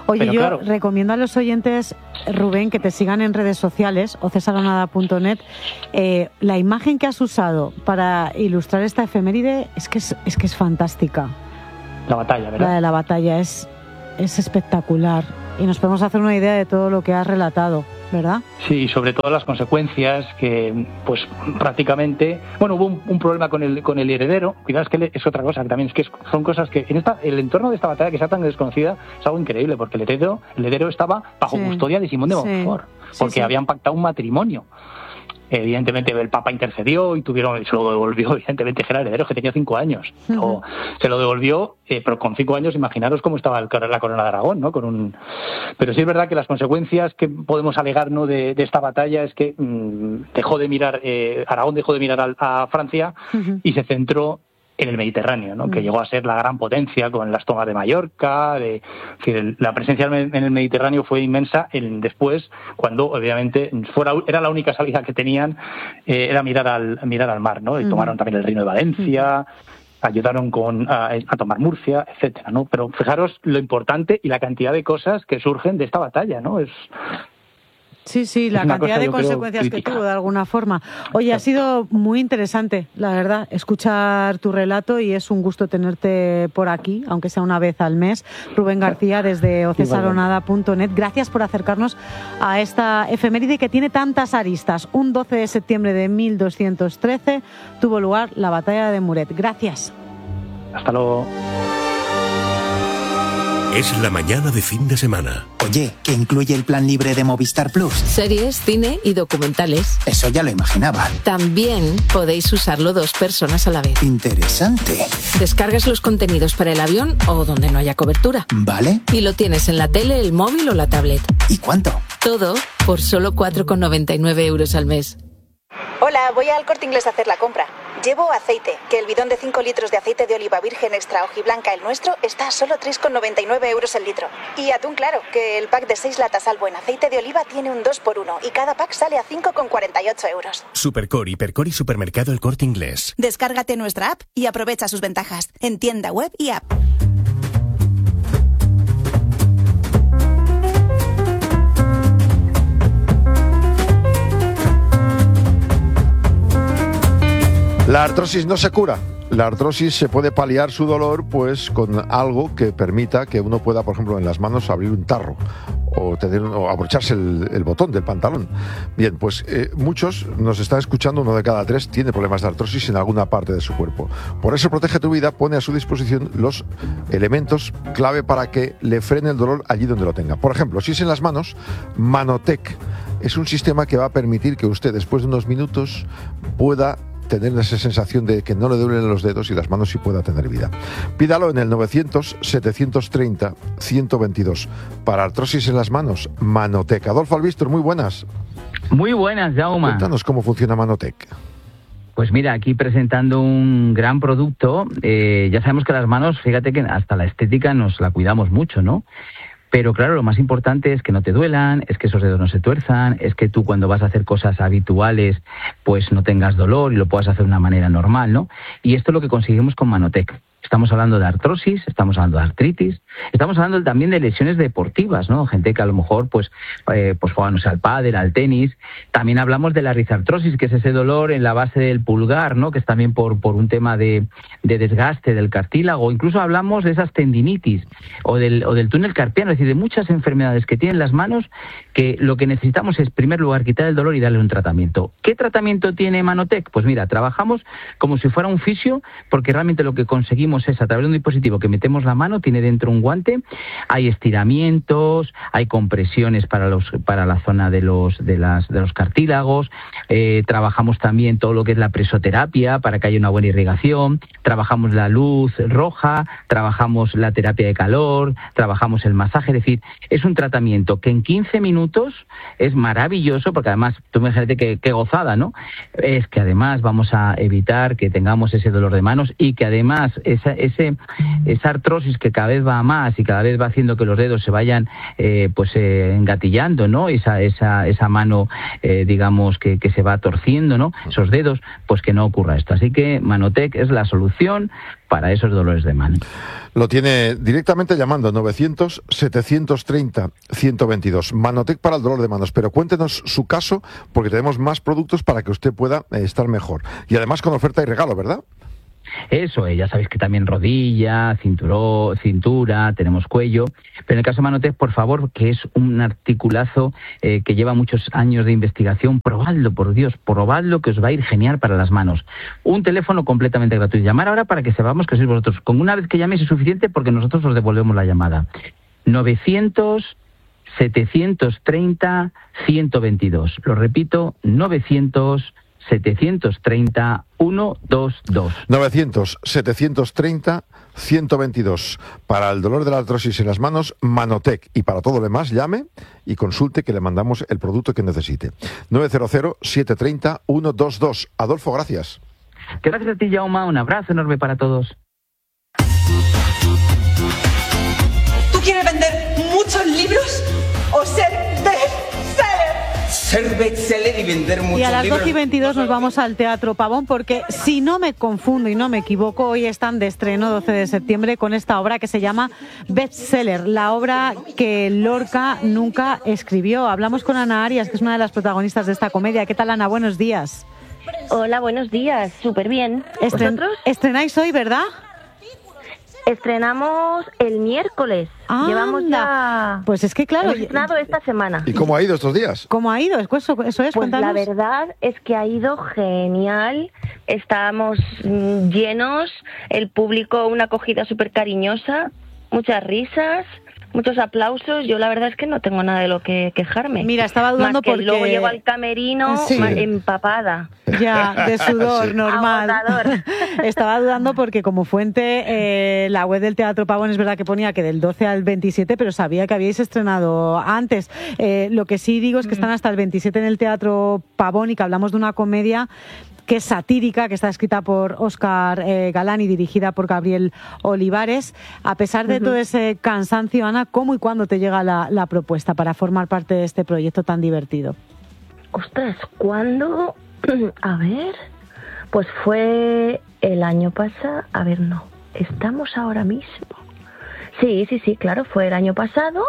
Oye, Pero yo claro, recomiendo a los oyentes, Rubén, que te sigan en redes sociales o cesaronada.net. La imagen que has usado para ilustrar esta efeméride es que es fantástica. La batalla, ¿verdad? La de la batalla es espectacular y nos podemos hacer una idea de todo lo que has relatado, ¿verdad? Sí, y sobre todo las consecuencias que, pues prácticamente, bueno, hubo un problema con el heredero. Cuidado, es que es otra cosa, que también es que son cosas que el entorno de esta batalla, que sea tan desconocida, es algo increíble, porque el heredero estaba bajo custodia de Simón de Montfort, porque habían pactado un matrimonio. Evidentemente el Papa intercedió y se lo devolvió, evidentemente, que era heredero, que tenía 5 años. Uh-huh. Se lo devolvió, pero con 5 años, imaginaros cómo estaba la corona de Aragón, ¿no? Pero sí es verdad que las consecuencias que podemos alegar, ¿no?, de esta batalla es que Aragón dejó de mirar a Francia, uh-huh, y se centró en el Mediterráneo, ¿no? Que llegó a ser la gran potencia con las tomas de Mallorca. La presencia en el Mediterráneo fue inmensa después, cuando obviamente era la única salida que tenían, era mirar al mar, ¿no? Y tomaron también el Reino de Valencia, ayudaron a tomar Murcia, etcétera, ¿no? Pero fijaros lo importante y la cantidad de cosas que surgen de esta batalla, ¿no? Sí, la cantidad de consecuencias que tuvo, de alguna forma. Oye, ha sido muy interesante, la verdad, escuchar tu relato, y es un gusto tenerte por aquí, aunque sea una vez al mes. Rubén García, desde ocesaronada.net. Gracias por acercarnos a esta efeméride que tiene tantas aristas. Un 12 de septiembre de 1213 tuvo lugar la batalla de Muret. Gracias. Hasta luego. Es la mañana de fin de semana. Oye, ¿qué incluye el plan libre de Movistar Plus? Series, cine y documentales. Eso ya lo imaginaba. También podéis usarlo 2 personas a la vez. Interesante. Descargas los contenidos para el avión o donde no haya cobertura. Vale. Y lo tienes en la tele, el móvil o la tablet. ¿Y cuánto? Todo por solo 4,99 € al mes. Hola, voy al Corte Inglés a hacer la compra. Llevo aceite, que el bidón de 5 litros de aceite de oliva virgen extra hojiblanca, el nuestro, está a solo 3,99 € el litro. Y atún, claro, que el pack de 6 latas al buen aceite de oliva tiene un 2x1 y cada pack sale a 5,48 €. Supercor, Hipercor y Supermercado El Corte Inglés. Descárgate nuestra app y aprovecha sus ventajas en tienda web y app. La artrosis no se cura. La artrosis se puede paliar su dolor pues con algo que permita que uno pueda, por ejemplo, en las manos abrir un tarro o abrocharse el botón del pantalón. Bien, pues muchos nos están escuchando, 1 de cada 3 tiene problemas de artrosis en alguna parte de su cuerpo. Por eso Protege tu Vida pone a su disposición los elementos clave para que le frene el dolor allí donde lo tenga. Por ejemplo, si es en las manos, Manotec es un sistema que va a permitir que usted, después de unos minutos, pueda tener esa sensación de que no le duelen los dedos y las manos, sí pueda tener vida. Pídalo en el 900-730-122. Para artrosis en las manos, Manotec. Adolfo Albistor, muy buenas. Muy buenas, Jaume. Cuéntanos cómo funciona Manotec. Pues mira, aquí presentando un gran producto. Ya sabemos que las manos, fíjate que hasta la estética nos la cuidamos mucho, ¿no? Pero claro, lo más importante es que no te duelan, es que esos dedos no se tuerzan, es que tú cuando vas a hacer cosas habituales pues no tengas dolor y lo puedas hacer de una manera normal, ¿no? Y esto es lo que conseguimos con Manotec. Estamos hablando de artrosis, estamos hablando de artritis, estamos hablando también de lesiones deportivas, ¿no? Gente que a lo mejor pues juega, no sé, al pádel, al tenis. También hablamos de la rizartrosis, que es ese dolor en la base del pulgar, ¿no? Que es también por un tema de desgaste del cartílago. Incluso hablamos de esas tendinitis o del túnel carpiano, es decir, de muchas enfermedades que tienen las manos, que lo que necesitamos es, en primer lugar, quitar el dolor y darle un tratamiento. ¿Qué tratamiento tiene Manotec? Pues mira, trabajamos como si fuera un fisio, porque realmente lo que conseguimos es, a través de un dispositivo que metemos la mano, tiene dentro un guante, hay estiramientos, hay compresiones para la zona de los cartílagos, trabajamos también todo lo que es la presoterapia para que haya una buena irrigación, trabajamos la luz roja, trabajamos la terapia de calor, trabajamos el masaje, es decir, es un tratamiento que en 15 minutos es maravilloso, porque además, tú imagínate qué gozada, ¿no? Es que además vamos a evitar que tengamos ese dolor de manos y que además esa artrosis que cada vez va más y cada vez va haciendo que los dedos se vayan engatillando, ¿no? Esa mano, digamos, que se va torciendo, ¿no? Esos dedos, pues que no ocurra esto. Así que Manotec es la solución para esos dolores de mano. Lo tiene directamente llamando 900-730-122. Manotec para el dolor de manos. Pero cuéntenos su caso, porque tenemos más productos para que usted pueda estar mejor. Y además con oferta y regalo, ¿verdad? Eso, ya sabéis que también rodilla, cintura, tenemos cuello, pero en el caso de Manotec, por favor, que es un articulazo que lleva muchos años de investigación, probadlo, por Dios, probadlo, que os va a ir genial para las manos. Un teléfono completamente gratuito. Llamar ahora para que sepamos que sois vosotros. Con una vez que llaméis es suficiente porque nosotros os devolvemos la llamada. 900-730-122. Lo repito, 900-730-122. 900-730-122. Para el dolor de la artrosis en las manos, Manotec. Y para todo lo demás, llame y consulte, que le mandamos el producto que necesite. 900-730-122. Adolfo, gracias. Gracias a ti, Jaume. Un abrazo enorme para todos. ¿Tú quieres vender muchos libros o ser bestseller? Ser bestseller y vender muchos libros. Y a las 12:22 nos vamos al Teatro Pavón, porque si no me confundo y no me equivoco, hoy están de estreno, 12 de septiembre, con esta obra que se llama Bestseller, la obra que Lorca nunca escribió. Hablamos con Ana Arias, que es una de las protagonistas de esta comedia. ¿Qué tal, Ana? Buenos días. Hola, buenos días. Súper bien. ¿Vosotros? Estrenáis hoy, ¿verdad? Estrenamos el miércoles. ¡Anda! Llevamos ya... Pues es que claro... Hemos estrenado esta semana. ¿Y cómo ha ido estos días? ¿Cómo ha ido? Eso es, pues cuéntanos. La verdad es que ha ido genial. Estábamos llenos, el público una acogida súper cariñosa, muchas risas, muchos aplausos. Yo la verdad es que no tengo nada de lo que quejarme. Mira, estaba dudando más que porque... luego llego al camerino empapada. Ya, de sudor, sí. Normal. Agotador. Estaba dudando porque como fuente la web del Teatro Pavón es verdad que ponía que del 12 al 27, pero sabía que habíais estrenado antes. Lo que sí digo es que están hasta el 27 en el Teatro Pavón y que hablamos de una comedia que es satírica, que está escrita por Óscar Galán y dirigida por Gabriel Olivares. A pesar de todo ese cansancio, Ana, ¿cómo y cuándo te llega la propuesta para formar parte de este proyecto tan divertido? Ostras, ¿cuándo? A ver, pues fue el año pasado. A ver, no, estamos ahora mismo. Sí, claro, fue el año pasado.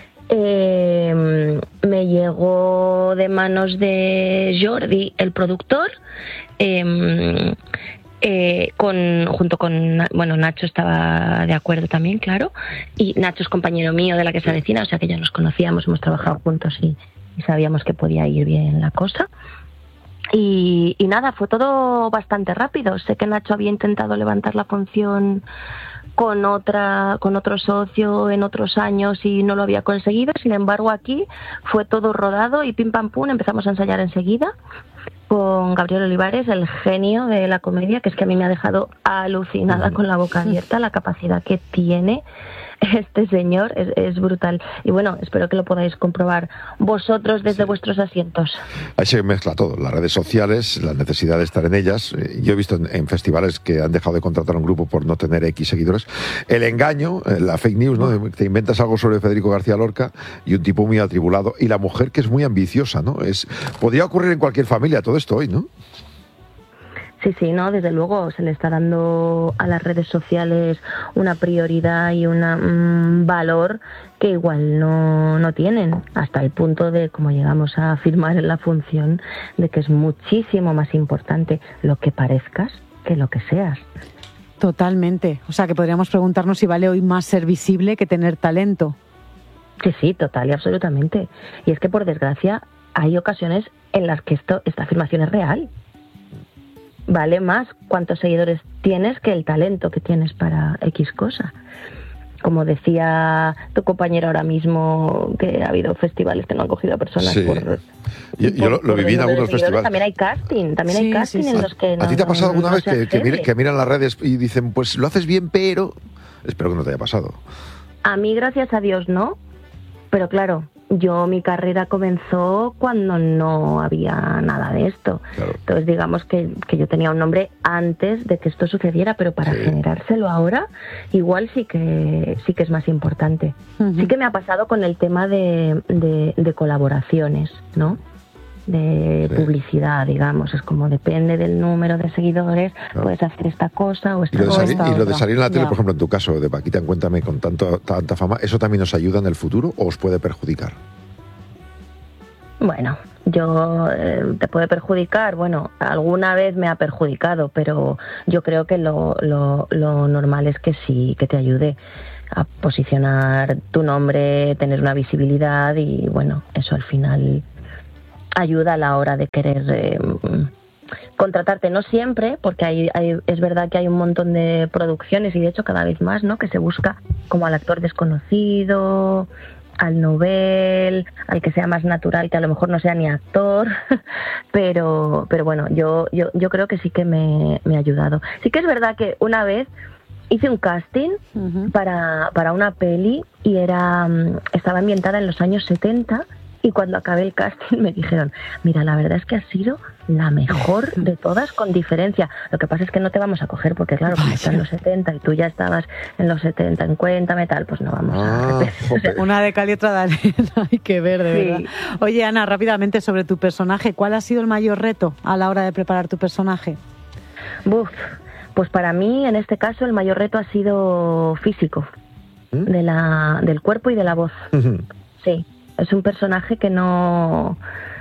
Me llegó de manos de Jordi, el productor, junto con, bueno, Nacho estaba de acuerdo también, claro, y Nacho es compañero mío de La que se avecina, o sea que ya nos conocíamos, hemos trabajado juntos y sabíamos que podía ir bien la cosa. Y nada, fue todo bastante rápido. Sé que Nacho había intentado levantar la función con otro socio en otros años y no lo había conseguido. Sin embargo, aquí fue todo rodado y pim pam pum, empezamos a ensayar enseguida con Gabriel Olivares, el genio de la comedia, que es que a mí me ha dejado alucinada con la boca abierta, la capacidad que tiene este señor es brutal. Y bueno, espero que lo podáis comprobar vosotros desde vuestros asientos. Ahí se mezcla todo, las redes sociales, la necesidad de estar en ellas. Yo he visto en festivales que han dejado de contratar a un grupo por no tener X seguidores. El engaño, la fake news, ¿no? Te inventas algo sobre Federico García Lorca y un tipo muy atribulado. Y la mujer que es muy ambiciosa, ¿no? Podría ocurrir en cualquier familia todo esto hoy, ¿no? Sí, no, desde luego se le está dando a las redes sociales una prioridad y un valor que igual no tienen, hasta el punto de, como llegamos a afirmar en la función, de que es muchísimo más importante lo que parezcas que lo que seas. Totalmente. O sea, que podríamos preguntarnos si vale hoy más ser visible que tener talento. Sí, total y absolutamente. Y es que, por desgracia, hay ocasiones en las que esta afirmación es real. Vale más cuántos seguidores tienes que el talento que tienes para X cosa. Como decía tu compañera ahora mismo, que ha habido festivales que no han cogido a personas por... Yo lo viví en algunos festivales. También hay casting en los que... ¿A ti te ha pasado alguna vez que miran las redes y dicen, pues lo haces bien, pero... Espero que no te haya pasado. A mí, gracias a Dios, no. Pero claro, mi carrera comenzó cuando no había nada de esto. Claro. Entonces digamos que yo tenía un nombre antes de que esto sucediera, pero para generárselo ahora igual sí que es más importante. Sí que me ha pasado con el tema de colaboraciones, ¿no? De publicidad, digamos, es como depende del número de seguidores, puedes hacer esta cosa o esta cosa. Y lo de salir en la tele, por ejemplo, en tu caso, de Paquita en Cuéntame, con tanta fama, ¿eso también os ayuda en el futuro o os puede perjudicar? Bueno, te puede perjudicar, bueno, alguna vez me ha perjudicado, pero yo creo que lo normal es que sí, que te ayude a posicionar tu nombre, tener una visibilidad y bueno, eso al final ayuda a la hora de querer contratarte, no siempre, porque es verdad que hay un montón de producciones y de hecho cada vez más, ¿no? Que se busca como al actor desconocido, al novel, al que sea más natural, que a lo mejor no sea ni actor, pero bueno, yo creo que sí que me ha ayudado. Sí que es verdad que una vez hice un casting para una peli y estaba ambientada en los años 70. Y cuando acabé el casting me dijeron, mira, la verdad es que has sido la mejor de todas con diferencia. Lo que pasa es que no te vamos a coger porque, claro, como estás en los 70 y tú ya estabas en los 70, en Cuéntame, tal, pues no vamos a repetir. O sea, una de cal y otra de arena, hay que ver, de verdad. Oye, Ana, rápidamente sobre tu personaje, ¿cuál ha sido el mayor reto a la hora de preparar tu personaje? Pues para mí, en este caso, el mayor reto ha sido físico, del cuerpo y de la voz. Sí. Es un personaje que no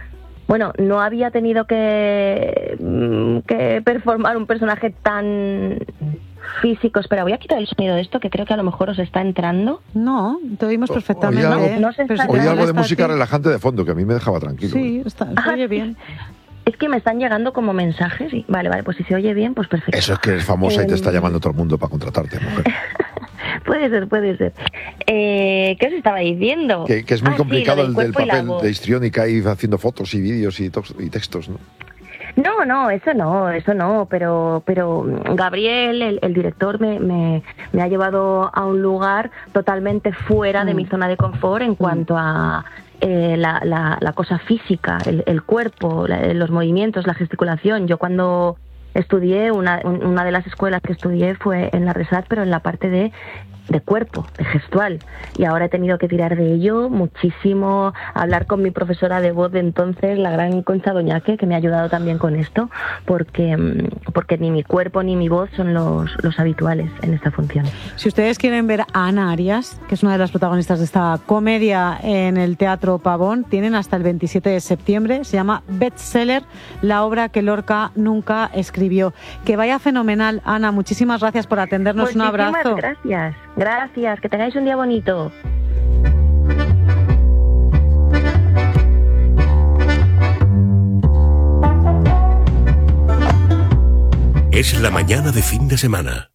había tenido que performar un personaje tan físico. Espera, voy a quitar el sonido de esto, que creo que a lo mejor os está entrando. No, te oímos perfectamente. Oye algo de música relajante de fondo, que a mí me dejaba tranquilo. Sí, se oye bien. Es que me están llegando como mensajes y vale, pues si se oye bien, pues perfecto. Eso es que eres famosa y te está llamando todo el mundo para contratarte, mujer. Puede ser. ¿Qué os estaba diciendo? Que es muy complicado el del papel de histriónica y haciendo fotos y vídeos y textos, ¿no? No, eso no, pero Gabriel, el director, me ha llevado a un lugar totalmente fuera de mi zona de confort en cuanto a la cosa física, el cuerpo, los movimientos, la gesticulación. Yo cuando estudié, una de las escuelas que estudié fue en la RESAT, pero en la parte de cuerpo, de gestual, y ahora he tenido que tirar de ello muchísimo, hablar con mi profesora de voz de entonces, la gran Concha Doñaque, que me ha ayudado también con esto, porque ni mi cuerpo ni mi voz son los habituales en esta función. Si ustedes quieren ver a Ana Arias, que es una de las protagonistas de esta comedia en el Teatro Pavón, tienen hasta el 27 de septiembre, se llama Bestseller, la obra que Lorca nunca escribió. Que vaya fenomenal, Ana, muchísimas gracias por atendernos, un abrazo. Gracias, que tengáis un día bonito. Es la mañana de fin de semana.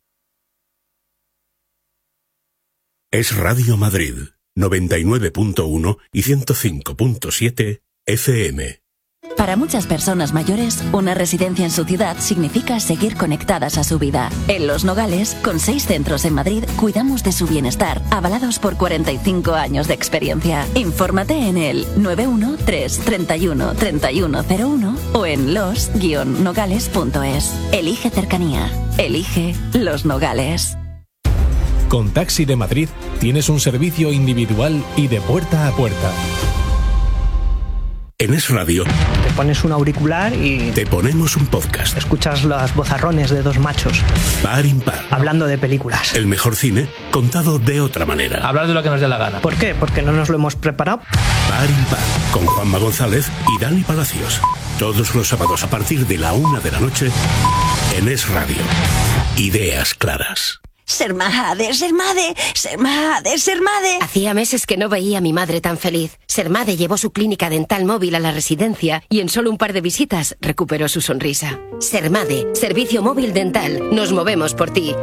Es Radio Madrid, 99.1 y 105.7 FM. Para muchas personas mayores, una residencia en su ciudad significa seguir conectadas a su vida. En Los Nogales, con 6 centros en Madrid, cuidamos de su bienestar, avalados por 45 años de experiencia. Infórmate en el 913-31-3101 o en los-nogales.es. Elige cercanía. Elige Los Nogales. Con Taxi de Madrid tienes un servicio individual y de puerta a puerta. En Es Radio te pones un auricular y te ponemos un podcast. Escuchas los vozarrones de dos machos par impar, hablando de películas. El mejor cine contado de otra manera. Hablar de lo que nos dé la gana. ¿Por qué? Porque no nos lo hemos preparado. Par impar, con Juanma González y Dani Palacios. Todos los sábados a partir de la 1 de la noche en Es Radio. Ideas claras. Ser madre. Hacía meses que no veía a mi madre tan feliz. Sermade llevó su clínica dental móvil a la residencia y en solo un par de visitas recuperó su sonrisa. Sermade, servicio móvil dental. Nos movemos por ti.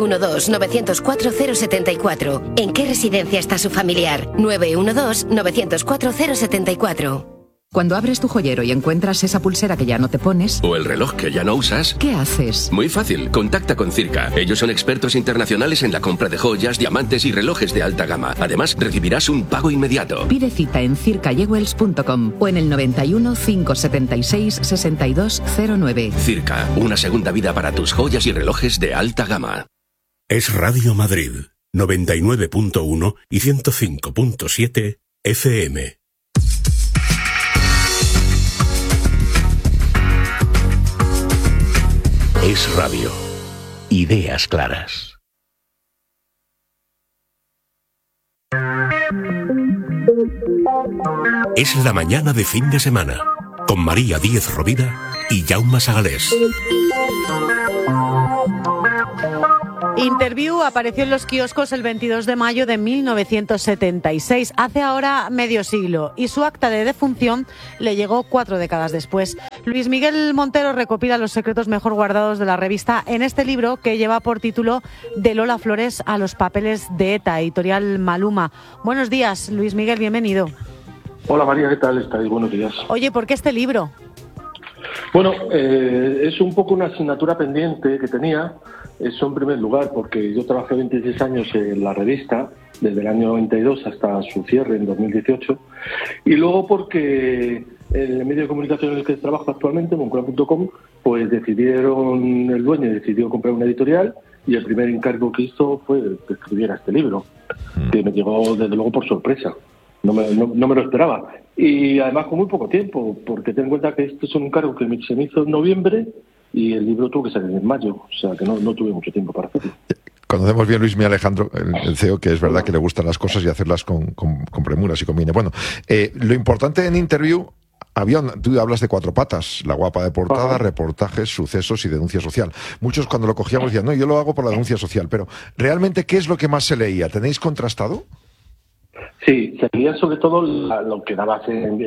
912-904-074. ¿En qué residencia está su familiar? 912-904-074. Cuando abres tu joyero y encuentras esa pulsera que ya no te pones... O el reloj que ya no usas... ¿Qué haces? Muy fácil, contacta con Circa. Ellos son expertos internacionales en la compra de joyas, diamantes y relojes de alta gama. Además, recibirás un pago inmediato. Pide cita en circayewells.com o en el 91 576 6209. Circa, una segunda vida para tus joyas y relojes de alta gama. Es Radio Madrid, 99.1 y 105.7 FM. Es radio. Ideas claras. Es la mañana de fin de semana, con María Díez Rovira y Jaume Sagalés. Interview apareció en los kioscos el 22 de mayo de 1976, hace ahora medio siglo, y su acta de defunción le llegó 4 décadas después. Luis Miguel Montero recopila los secretos mejor guardados de la revista en este libro que lleva por título De Lola Flores a los papeles de ETA, editorial Maluma. Buenos días, Luis Miguel, bienvenido. Hola María, ¿qué tal estáis? Buenos días. Oye, ¿por qué este libro? Bueno, es un poco una asignatura pendiente que tenía. Eso en primer lugar, porque yo trabajé 26 años en la revista, desde el año 92 hasta su cierre en 2018, y luego porque el medio de comunicación en el que trabajo actualmente, moncloa.com, pues el dueño decidió comprar una editorial, y el primer encargo que hizo fue que escribiera este libro, que me llegó desde luego por sorpresa. No me lo esperaba. Y además con muy poco tiempo, porque ten en cuenta que este es un encargo que se me hizo en noviembre y el libro tuvo que salir en mayo. O sea que no tuve mucho tiempo para hacerlo. Conocemos bien Luis Miguel Alejandro, el CEO, que es verdad que le gustan las cosas y hacerlas con premuras y conviene. Bueno, lo importante en Interview, tú hablas de 4 patas, la guapa de portada, reportajes, sucesos y denuncia social. Muchos cuando lo cogíamos decían, no, yo lo hago por la denuncia social, pero ¿realmente qué es lo que más se leía? ¿Tenéis contrastado? Sí, se leía sobre todo lo que daba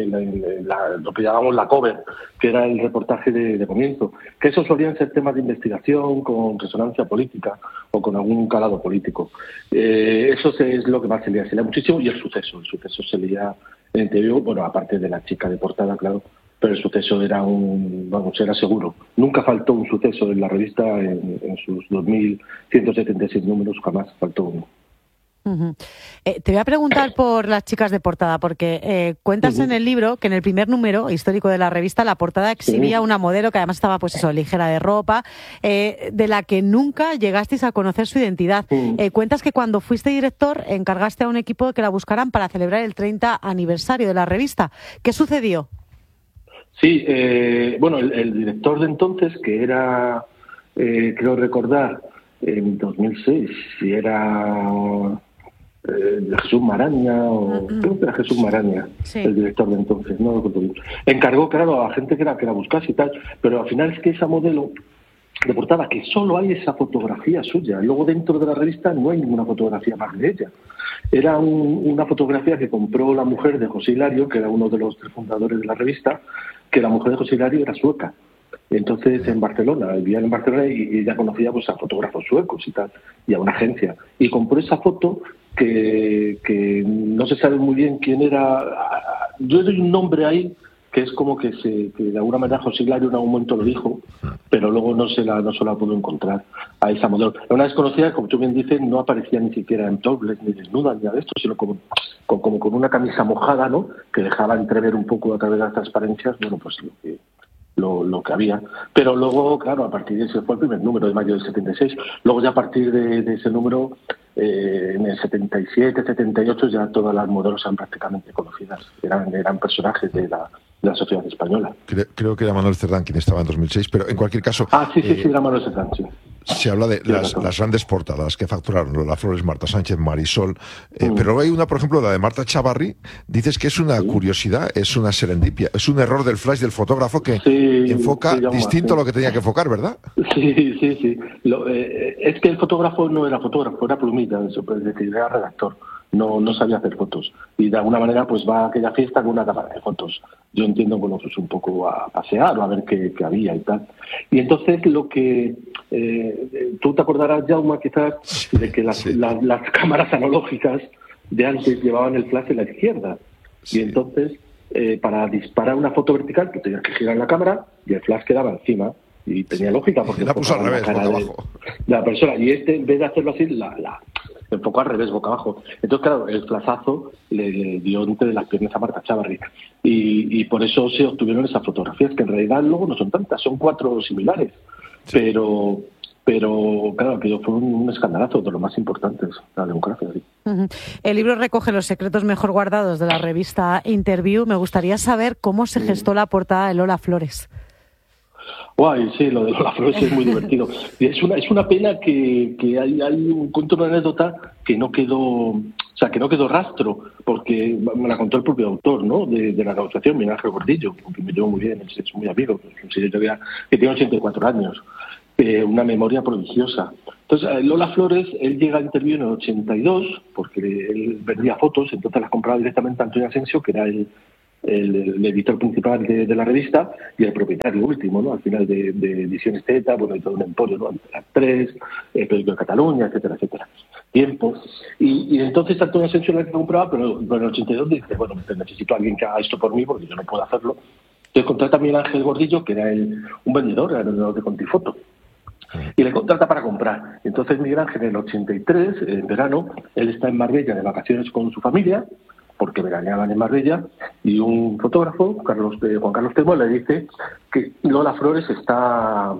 lo que llamábamos la cover, que era el reportaje de comienzo, que esos solían ser temas de investigación con resonancia política o con algún calado político. Eso es lo que más se leía muchísimo, y el suceso se leía en TV, bueno, aparte de la chica de portada, claro, pero el suceso era era seguro. Nunca faltó un suceso en la revista en sus 2.176 números, jamás faltó uno. Uh-huh. Te voy a preguntar por las chicas de portada, porque cuentas en el libro que en el primer número histórico de la revista la portada exhibía una modelo que además estaba ligera de ropa, de la que nunca llegasteis a conocer su identidad. Cuentas que cuando fuiste director encargaste a un equipo de que la buscaran para celebrar el 30 aniversario de la revista. ¿Qué sucedió? Sí, bueno, el director de entonces, que era, creo recordar, en 2006, si era Jesús Maraña, creo que era Jesús Maraña, el director de entonces, no lo recuerdo bien. Encargó, claro, a gente que la buscase y tal, pero al final es que esa modelo de portada, que solo hay esa fotografía suya, luego dentro de la revista no hay ninguna fotografía más de ella. Era una fotografía que compró la mujer de José Hilario, que era uno de los 3 fundadores de la revista, que la mujer de José Hilario era sueca. Entonces en Barcelona, vivían en Barcelona y ella conocía pues a fotógrafos suecos y tal, y a una agencia. Y compró esa foto que no se sabe muy bien quién era. Yo doy un nombre ahí que es como que de alguna manera José Hilario en algún momento lo dijo, pero luego no se la pudo encontrar a esa modelo. Una desconocida, como tú bien dices, no aparecía ni siquiera en topless, ni desnuda, ni nada de esto, sino como con una camisa mojada, ¿no? Que dejaba entrever un poco a través de las transparencias, bueno, pues lo que había. Pero luego, claro, a partir de ese fue el primer número de mayo del 76. Luego ya a partir de ese número, en el 77, 78, ya todas las modelos eran prácticamente conocidas. Eran personajes de la sociedad española. Creo que era Manuel Cerdán quien estaba en 2006, pero en cualquier caso... Sí, era Manuel Cerdán, sí. Se habla de las grandes portadas que facturaron Lola Flores, Marta Sánchez, Marisol, pero hay una, por ejemplo, la de Marta Chavarri. Dices que es una curiosidad, es una serendipia, es un error del flash del fotógrafo que enfoca distinto a lo que tenía que enfocar, ¿verdad? Sí. Es que el fotógrafo no era fotógrafo, era plumita, es decir, era redactor. No sabía hacer fotos, y de alguna manera pues va a aquella fiesta con una cámara de fotos. Yo entiendo, bueno, pues un poco a pasear o a ver qué había y tal. Y entonces lo que tú te acordarás, Jaume, quizás, de que las cámaras analógicas de antes llevaban el flash en la izquierda, y entonces para disparar una foto vertical, tú tenías que girar la cámara y el flash quedaba encima. Y tenía lógica porque la puso al revés, boca abajo. De la persona. Y en vez de hacerlo así, la enfocó al revés, boca abajo. Entonces, claro, el flashazo le dio entre las piernas a Marta Chávarri. Y por eso se obtuvieron esas fotografías, que en realidad luego no son tantas, son 4 similares. Sí. Pero claro, que fue un escandalazo de lo más importante de la democracia. ¿Sí? El libro recoge los secretos mejor guardados de la revista Interview. Me gustaría saber cómo se gestó la portada de Lola Flores. Guay, sí, lo de Lola Flores es muy divertido. Es una pena que hay un cuento, una anécdota que no quedó rastro, porque me la contó el propio autor, ¿no? De la negociación, Miguel Ángel Gordillo, que me llevo muy bien, es muy amigo, que tiene 84 años. Una memoria prodigiosa. Entonces, Lola Flores, él llega a Interview en el 82, porque él vendía fotos, entonces las compraba directamente a Antonio Asensio, que era el editor principal de la revista y el propietario último, ¿no? Al final de Ediciones Teta, bueno, y todo un emporio, ¿no? Antena 3, el Periódico de Cataluña, etcétera, etcétera. Tiempo. Y entonces Antonio Asensio la que compraba, pero en el 82 dice, bueno, necesito a alguien que haga esto por mí porque yo no puedo hacerlo. Entonces contrata a Miguel Ángel Gordillo, que era un vendedor, era el vendedor de Contifoto. Y le contrata para comprar. Entonces Miguel Ángel en el 83, en verano, él está en Marbella de vacaciones con su familia, porque veraneaban en Marbella, y un fotógrafo, Juan Carlos Temo, le dice que Lola Flores está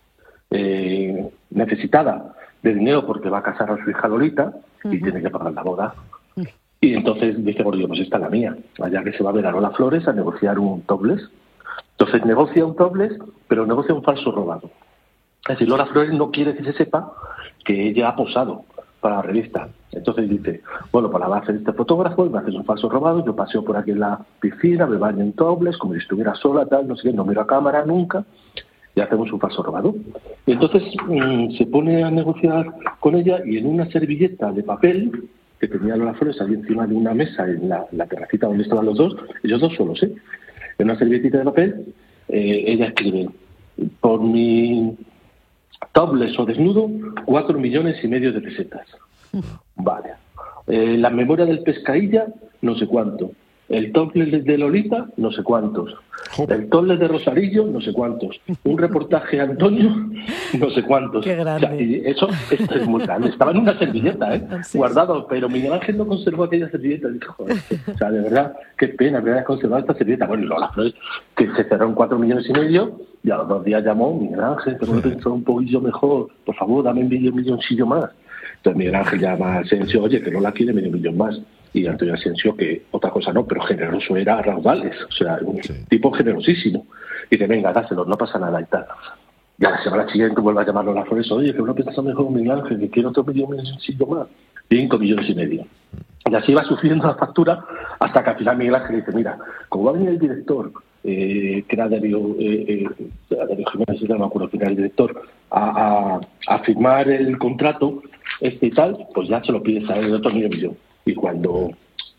necesitada de dinero porque va a casar a su hija Lolita y tiene que pagar la boda. Y entonces dice Gordillo, pues esta es la mía, allá que se va a ver a Lola Flores a negociar un topless. Entonces negocia un topless, pero negocia un falso robado. Es decir, Lola Flores no quiere que se sepa que ella ha posado para la revista. Entonces dice, bueno, para la hacer este fotógrafo, me haces un falso robado, yo paseo por aquí en la piscina, me baño en topless, como si estuviera sola, tal, no sé qué, no miro a cámara nunca, y hacemos un falso robado. Y entonces se pone a negociar con ella y en una servilleta de papel que tenía Lola Flores ahí encima de una mesa en la terracita donde estaban los dos, ellos dos solos, en una servilletita de papel, ella escribe, por mi topless o desnudo, 4,5 millones de pesetas. Vale. La memoria del Pescailla, no sé cuánto. El topless de Lolita, no sé cuántos. El topless de Rosarillo, no sé cuántos. Un reportaje a Antonio, no sé cuántos. Qué grande. O sea, y esto es muy grande. Estaba en una servilleta, Sí. guardado, pero Miguel Ángel no conservó aquella servilleta. Dije, joder, o sea, de verdad, qué pena haber conservado esta servilleta. Bueno, Lola Flores, que se cerró en 4,5 millones, y a los 2 días llamó Miguel Ángel, pero pensó un poquillo mejor, por favor, dame medio milloncillo más. Entonces Miguel Ángel llama a Asensio, oye, que Lola quiere medio millón más. Y Antonio Asensio, que otra cosa no, pero generoso era a raudales, o sea, un tipo generosísimo. Y dice, venga, dáselo, no pasa nada y tal. Y a la semana siguiente vuelve a llamarlo a Lola Flores, oye, que uno piensa mejor Miguel Ángel, que quiero otro medio milloncillo más. 5,5 millones. Y así va sufriendo la factura hasta que al final Miguel Ángel dice, mira, como va a venir el director, que era Darío Jiménez, no me acuerdo quién era el director, a firmar el contrato y tal, pues ya se lo pides a él de otro millón. Y cuando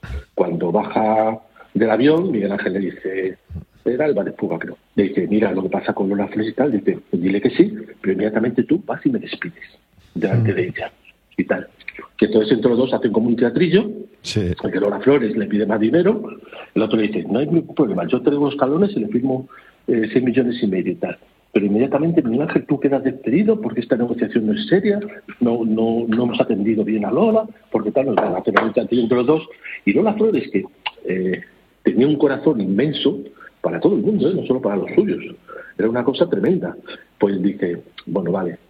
baja del avión, Miguel Ángel le dice, era el Valefuga, creo, le dice, mira lo que pasa con Lola Flores y tal, dice, pues dile que sí, pero inmediatamente tú vas y me despides delante de ella y tal. Que entonces entre los dos hacen como un teatrillo, porque Lola Flores le pide más dinero, el otro le dice, no hay ningún problema, yo te doy los talones y le firmo 6,5 millones y tal. Pero inmediatamente, Miguel Ángel, tú quedas despedido porque esta negociación no es seria, no hemos atendido bien a Lola, porque tal, nos van a hacer un teatrillo entre los dos. Y Lola Flores, que tenía un corazón inmenso para todo el mundo, no solo para los suyos, era una cosa tremenda. Pues dice, bueno, vale,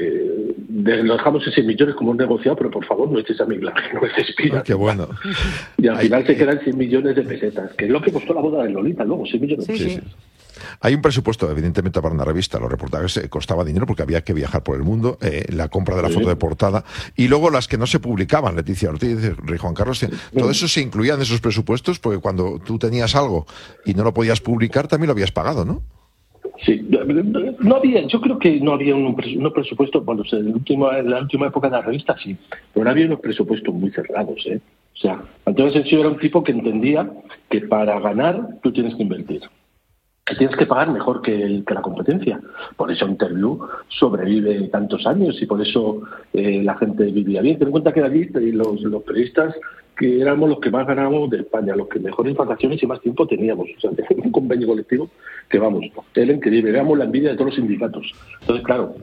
lo dejamos en 6 millones como un negociado, pero por favor no eches a Miguel Ángel, no me despidas. Qué bueno. Y al final se quedan 6 millones de pesetas, que es lo que costó la boda de Lolita luego, 6 millones de pesetas. Hay un presupuesto, evidentemente, para una revista. Los reportajes costaba dinero porque había que viajar por el mundo, la compra de la foto de portada, y luego las que no se publicaban, Leticia Ortiz, Rey Juan Carlos, todo eso se incluía en esos presupuestos, porque cuando tú tenías algo y no lo podías publicar, también lo habías pagado, ¿no? Sí, no había, yo creo que no había un presupuesto, bueno, en la última época de la revista sí, pero no había unos presupuestos muy cerrados, O sea, Antonio Asensio era un tipo que entendía que para ganar tú tienes que invertir. que tienes que pagar mejor que la competencia. Por eso Interview sobrevive tantos años y por eso la gente vivía bien. Ten en cuenta que allí los periodistas que éramos los que más ganábamos de España, los que mejores vacaciones y más tiempo teníamos. O sea, teníamos un convenio colectivo que, vamos, era increíble. Veamos la envidia de todos los sindicatos. Entonces, claro,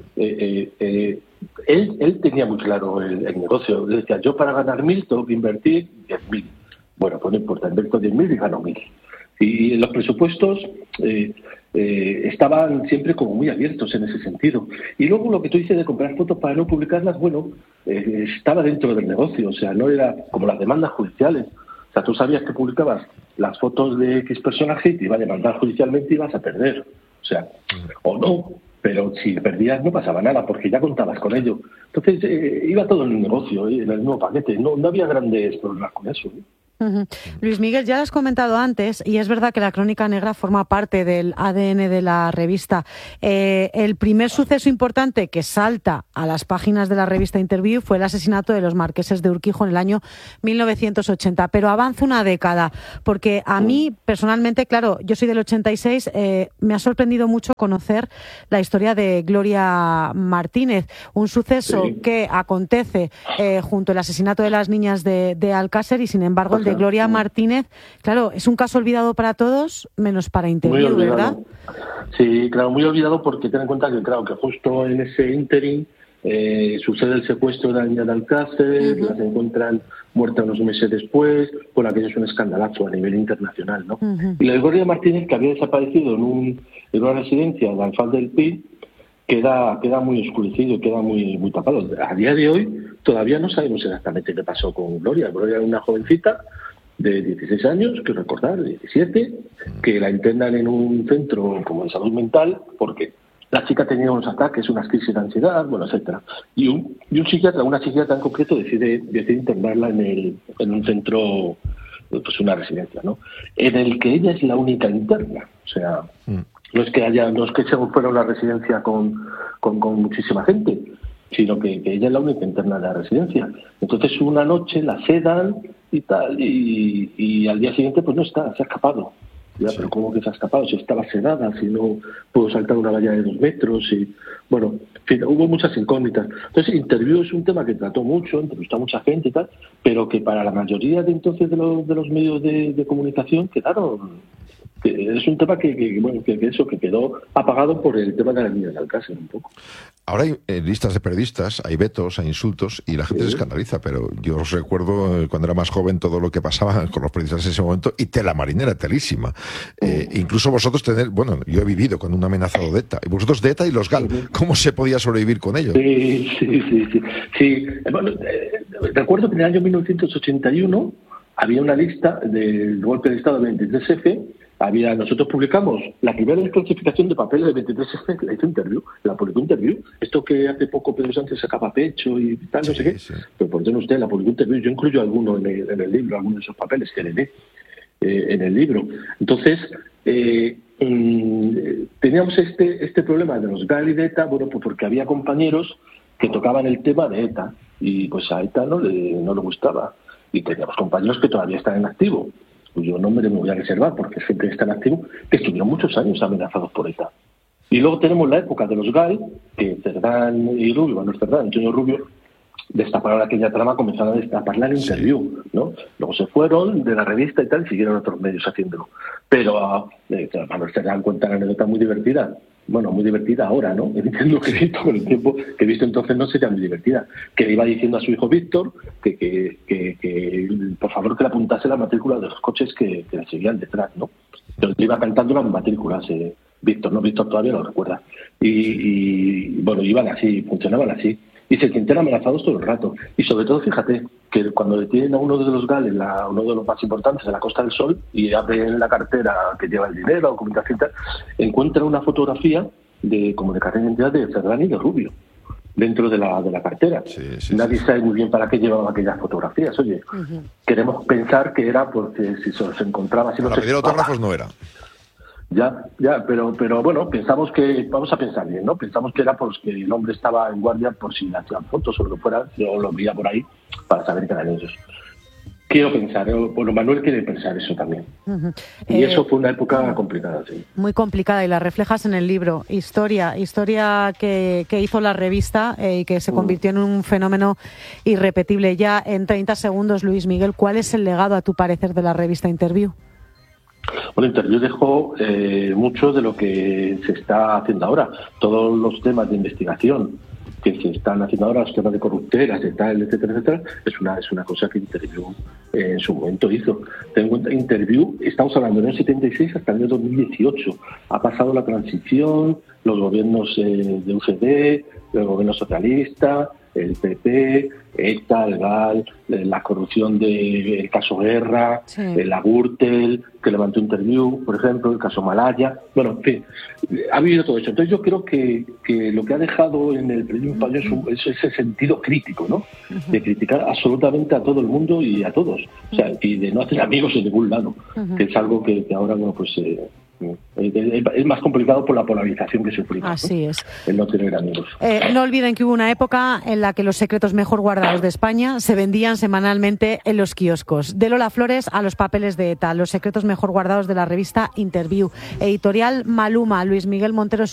él tenía muy claro el negocio. Él decía, yo para ganar 1.000 tengo que invertir 10.000. Bueno, pues no importa, invierto 10.000 y gano 1.000. Y los presupuestos estaban siempre como muy abiertos en ese sentido. Y luego lo que tú dices de comprar fotos para no publicarlas, bueno, estaba dentro del negocio, o sea, no era como las demandas judiciales. O sea, tú sabías que publicabas las fotos de X personaje y te iba a demandar judicialmente y ibas a perder. O sea, o no, pero si perdías no pasaba nada porque ya contabas con ello. Entonces iba todo en el negocio, en el mismo paquete. No había grandes problemas con eso. Luis Miguel, ya lo has comentado antes y es verdad que la Crónica Negra forma parte del ADN de la revista. El primer suceso importante que salta a las páginas de la revista Interview fue el asesinato de los marqueses de Urquijo en el año 1980, pero avanza una década, porque a mí personalmente, claro, yo soy del 86, me ha sorprendido mucho conocer la historia de Gloria Martínez, un suceso que acontece junto al asesinato de las niñas de Alcácer y sin embargo el de Gloria Martínez, claro, es un caso olvidado para todos, menos para Interview, ¿verdad? Sí, claro, muy olvidado porque ten en cuenta que, claro, que justo en ese ínterin sucede el secuestro de la niña de Alcácer, las encuentran muertas unos meses después, con aquello es un escandalazo a nivel internacional, ¿no? Y la de Gloria Martínez, que había desaparecido en una residencia de Alfaz del Pi, queda muy oscurecido, queda muy tapado. A día de hoy todavía no sabemos exactamente qué pasó con Gloria. Gloria era una jovencita de 16 años, quiero recordar, 17, que la internan en un centro como de salud mental porque la chica tenía unos ataques, unas crisis de ansiedad, bueno, etcétera. Y un psiquiatra, una psiquiatra en concreto, decide internarla en un centro, pues una residencia, ¿no? En el que ella es la única interna. O sea, no es que se fuera a una residencia con muchísima gente, sino que ella es la única interna de la residencia. Entonces una noche la sedan y tal, y al día siguiente pues no está, se ha escapado. Ya, pero ¿cómo que se ha escapado? Si estaba sedada, si no pudo saltar una valla de 2 metros, y bueno, en fin, hubo muchas incógnitas. Entonces, Interview es un tema que trató mucho, entrevistó a mucha gente y tal, pero que para la mayoría de entonces de los medios de comunicación quedaron. Es un tema que quedó apagado por el tema de la niña de Alcácer un poco. Ahora hay listas de periodistas, hay vetos, hay insultos y la gente se escandaliza, pero yo os recuerdo cuando era más joven todo lo que pasaba con los periodistas en ese momento y tela marinera, telísima. Incluso vosotros yo he vivido con un amenazado de ETA, y vosotros de ETA y los GAL, ¿cómo se podía sobrevivir con ellos? Sí. Bueno, recuerdo que en el año 1981 había una lista del golpe de Estado del 23F. Nosotros publicamos la primera desclasificación de papeles del 23F, la hizo Interview, la publicó Interview. Esto que hace poco Pedro Sánchez sacaba pecho y tal, no sé qué. Pero por qué no usted la publicó Interview. Yo incluyo alguno en el libro, algunos de esos papeles que le dé en el libro. Entonces, teníamos este problema de los GAL y de ETA, bueno, pues porque había compañeros que tocaban el tema de ETA y pues a ETA no le gustaba. Y teníamos compañeros que todavía están en activo, cuyo nombre me voy a reservar porque siempre están activos, que estuvieron muchos años amenazados por ETA. Y luego tenemos la época de los GAL, que Cerdán y Rubio, Antonio Rubio, destaparon aquella trama, comenzaron a destaparla en Interview, ¿no? Luego se fueron de la revista y tal, y siguieron otros medios haciéndolo. Pero Manuel Cerdán cuenta una anécdota muy divertida. Bueno, muy divertida ahora, ¿no? Entiendo que con el tiempo que he visto entonces no sería muy divertida. Que le iba diciendo a su hijo Víctor que por favor que le apuntase la matrícula de los coches que le seguían detrás, ¿no? Entonces le iba cantando las matrículas, Víctor todavía lo recuerda. Y bueno, iban así, funcionaban así. Y se sienten amenazados todo el rato. Y sobre todo, fíjate, que cuando detienen a uno de los GAL, uno de los más importantes de la Costa del Sol, y abren la cartera que lleva el dinero, documentación y tal, encuentran una fotografía de carnet de identidad de Cerdán y de Rubio dentro de la cartera. Nadie sabe muy bien para qué llevaban aquellas fotografías. Oye, queremos pensar que era porque si se los encontraba... Si para pedir autógrafos no era. Ya, pero bueno, vamos a pensar bien, ¿no? Pensamos que era porque el hombre estaba en guardia por si le hacían fotos o lo que fuera, yo lo veía por ahí para saber que eran ellos. Quiero pensar, bueno, Manuel quiere pensar eso también. Y eso fue una época complicada, sí. Muy complicada, y la reflejas en el libro. Historia que hizo la revista y que se convirtió en un fenómeno irrepetible. Ya en 30 segundos, Luis Miguel, ¿cuál es el legado, a tu parecer, de la revista Interview? Bueno, Interview dejó mucho de lo que se está haciendo ahora. Todos los temas de investigación que se están haciendo ahora, los temas de corruptelas, etcétera, es una cosa que Interview en su momento hizo. Ten en cuenta, Interview, estamos hablando del año 76 hasta el año 2018. Ha pasado la transición, los gobiernos de UCD, el gobierno socialista, el PP, ETA, el GAL, la corrupción del caso Guerra, la Gürtel, que levantó Interview, por ejemplo, el caso Malaya. Bueno, en fin, ha habido todo eso. Entonces yo creo que lo que ha dejado en el periodismo español es ese sentido crítico, ¿no? De criticar absolutamente a todo el mundo y a todos. O sea, y de no hacer amigos en ningún lado, que es algo que ahora, bueno, pues... es más complicado por la polarización que sufrimos. Así es. El no tener amigos. No olviden que hubo una época en la que los secretos mejor guardados de España se vendían semanalmente en los kioscos. De Lola Flores a los papeles de ETA, los secretos mejor guardados de la revista Interview. Editorial Maluma, Luis Miguel Montero.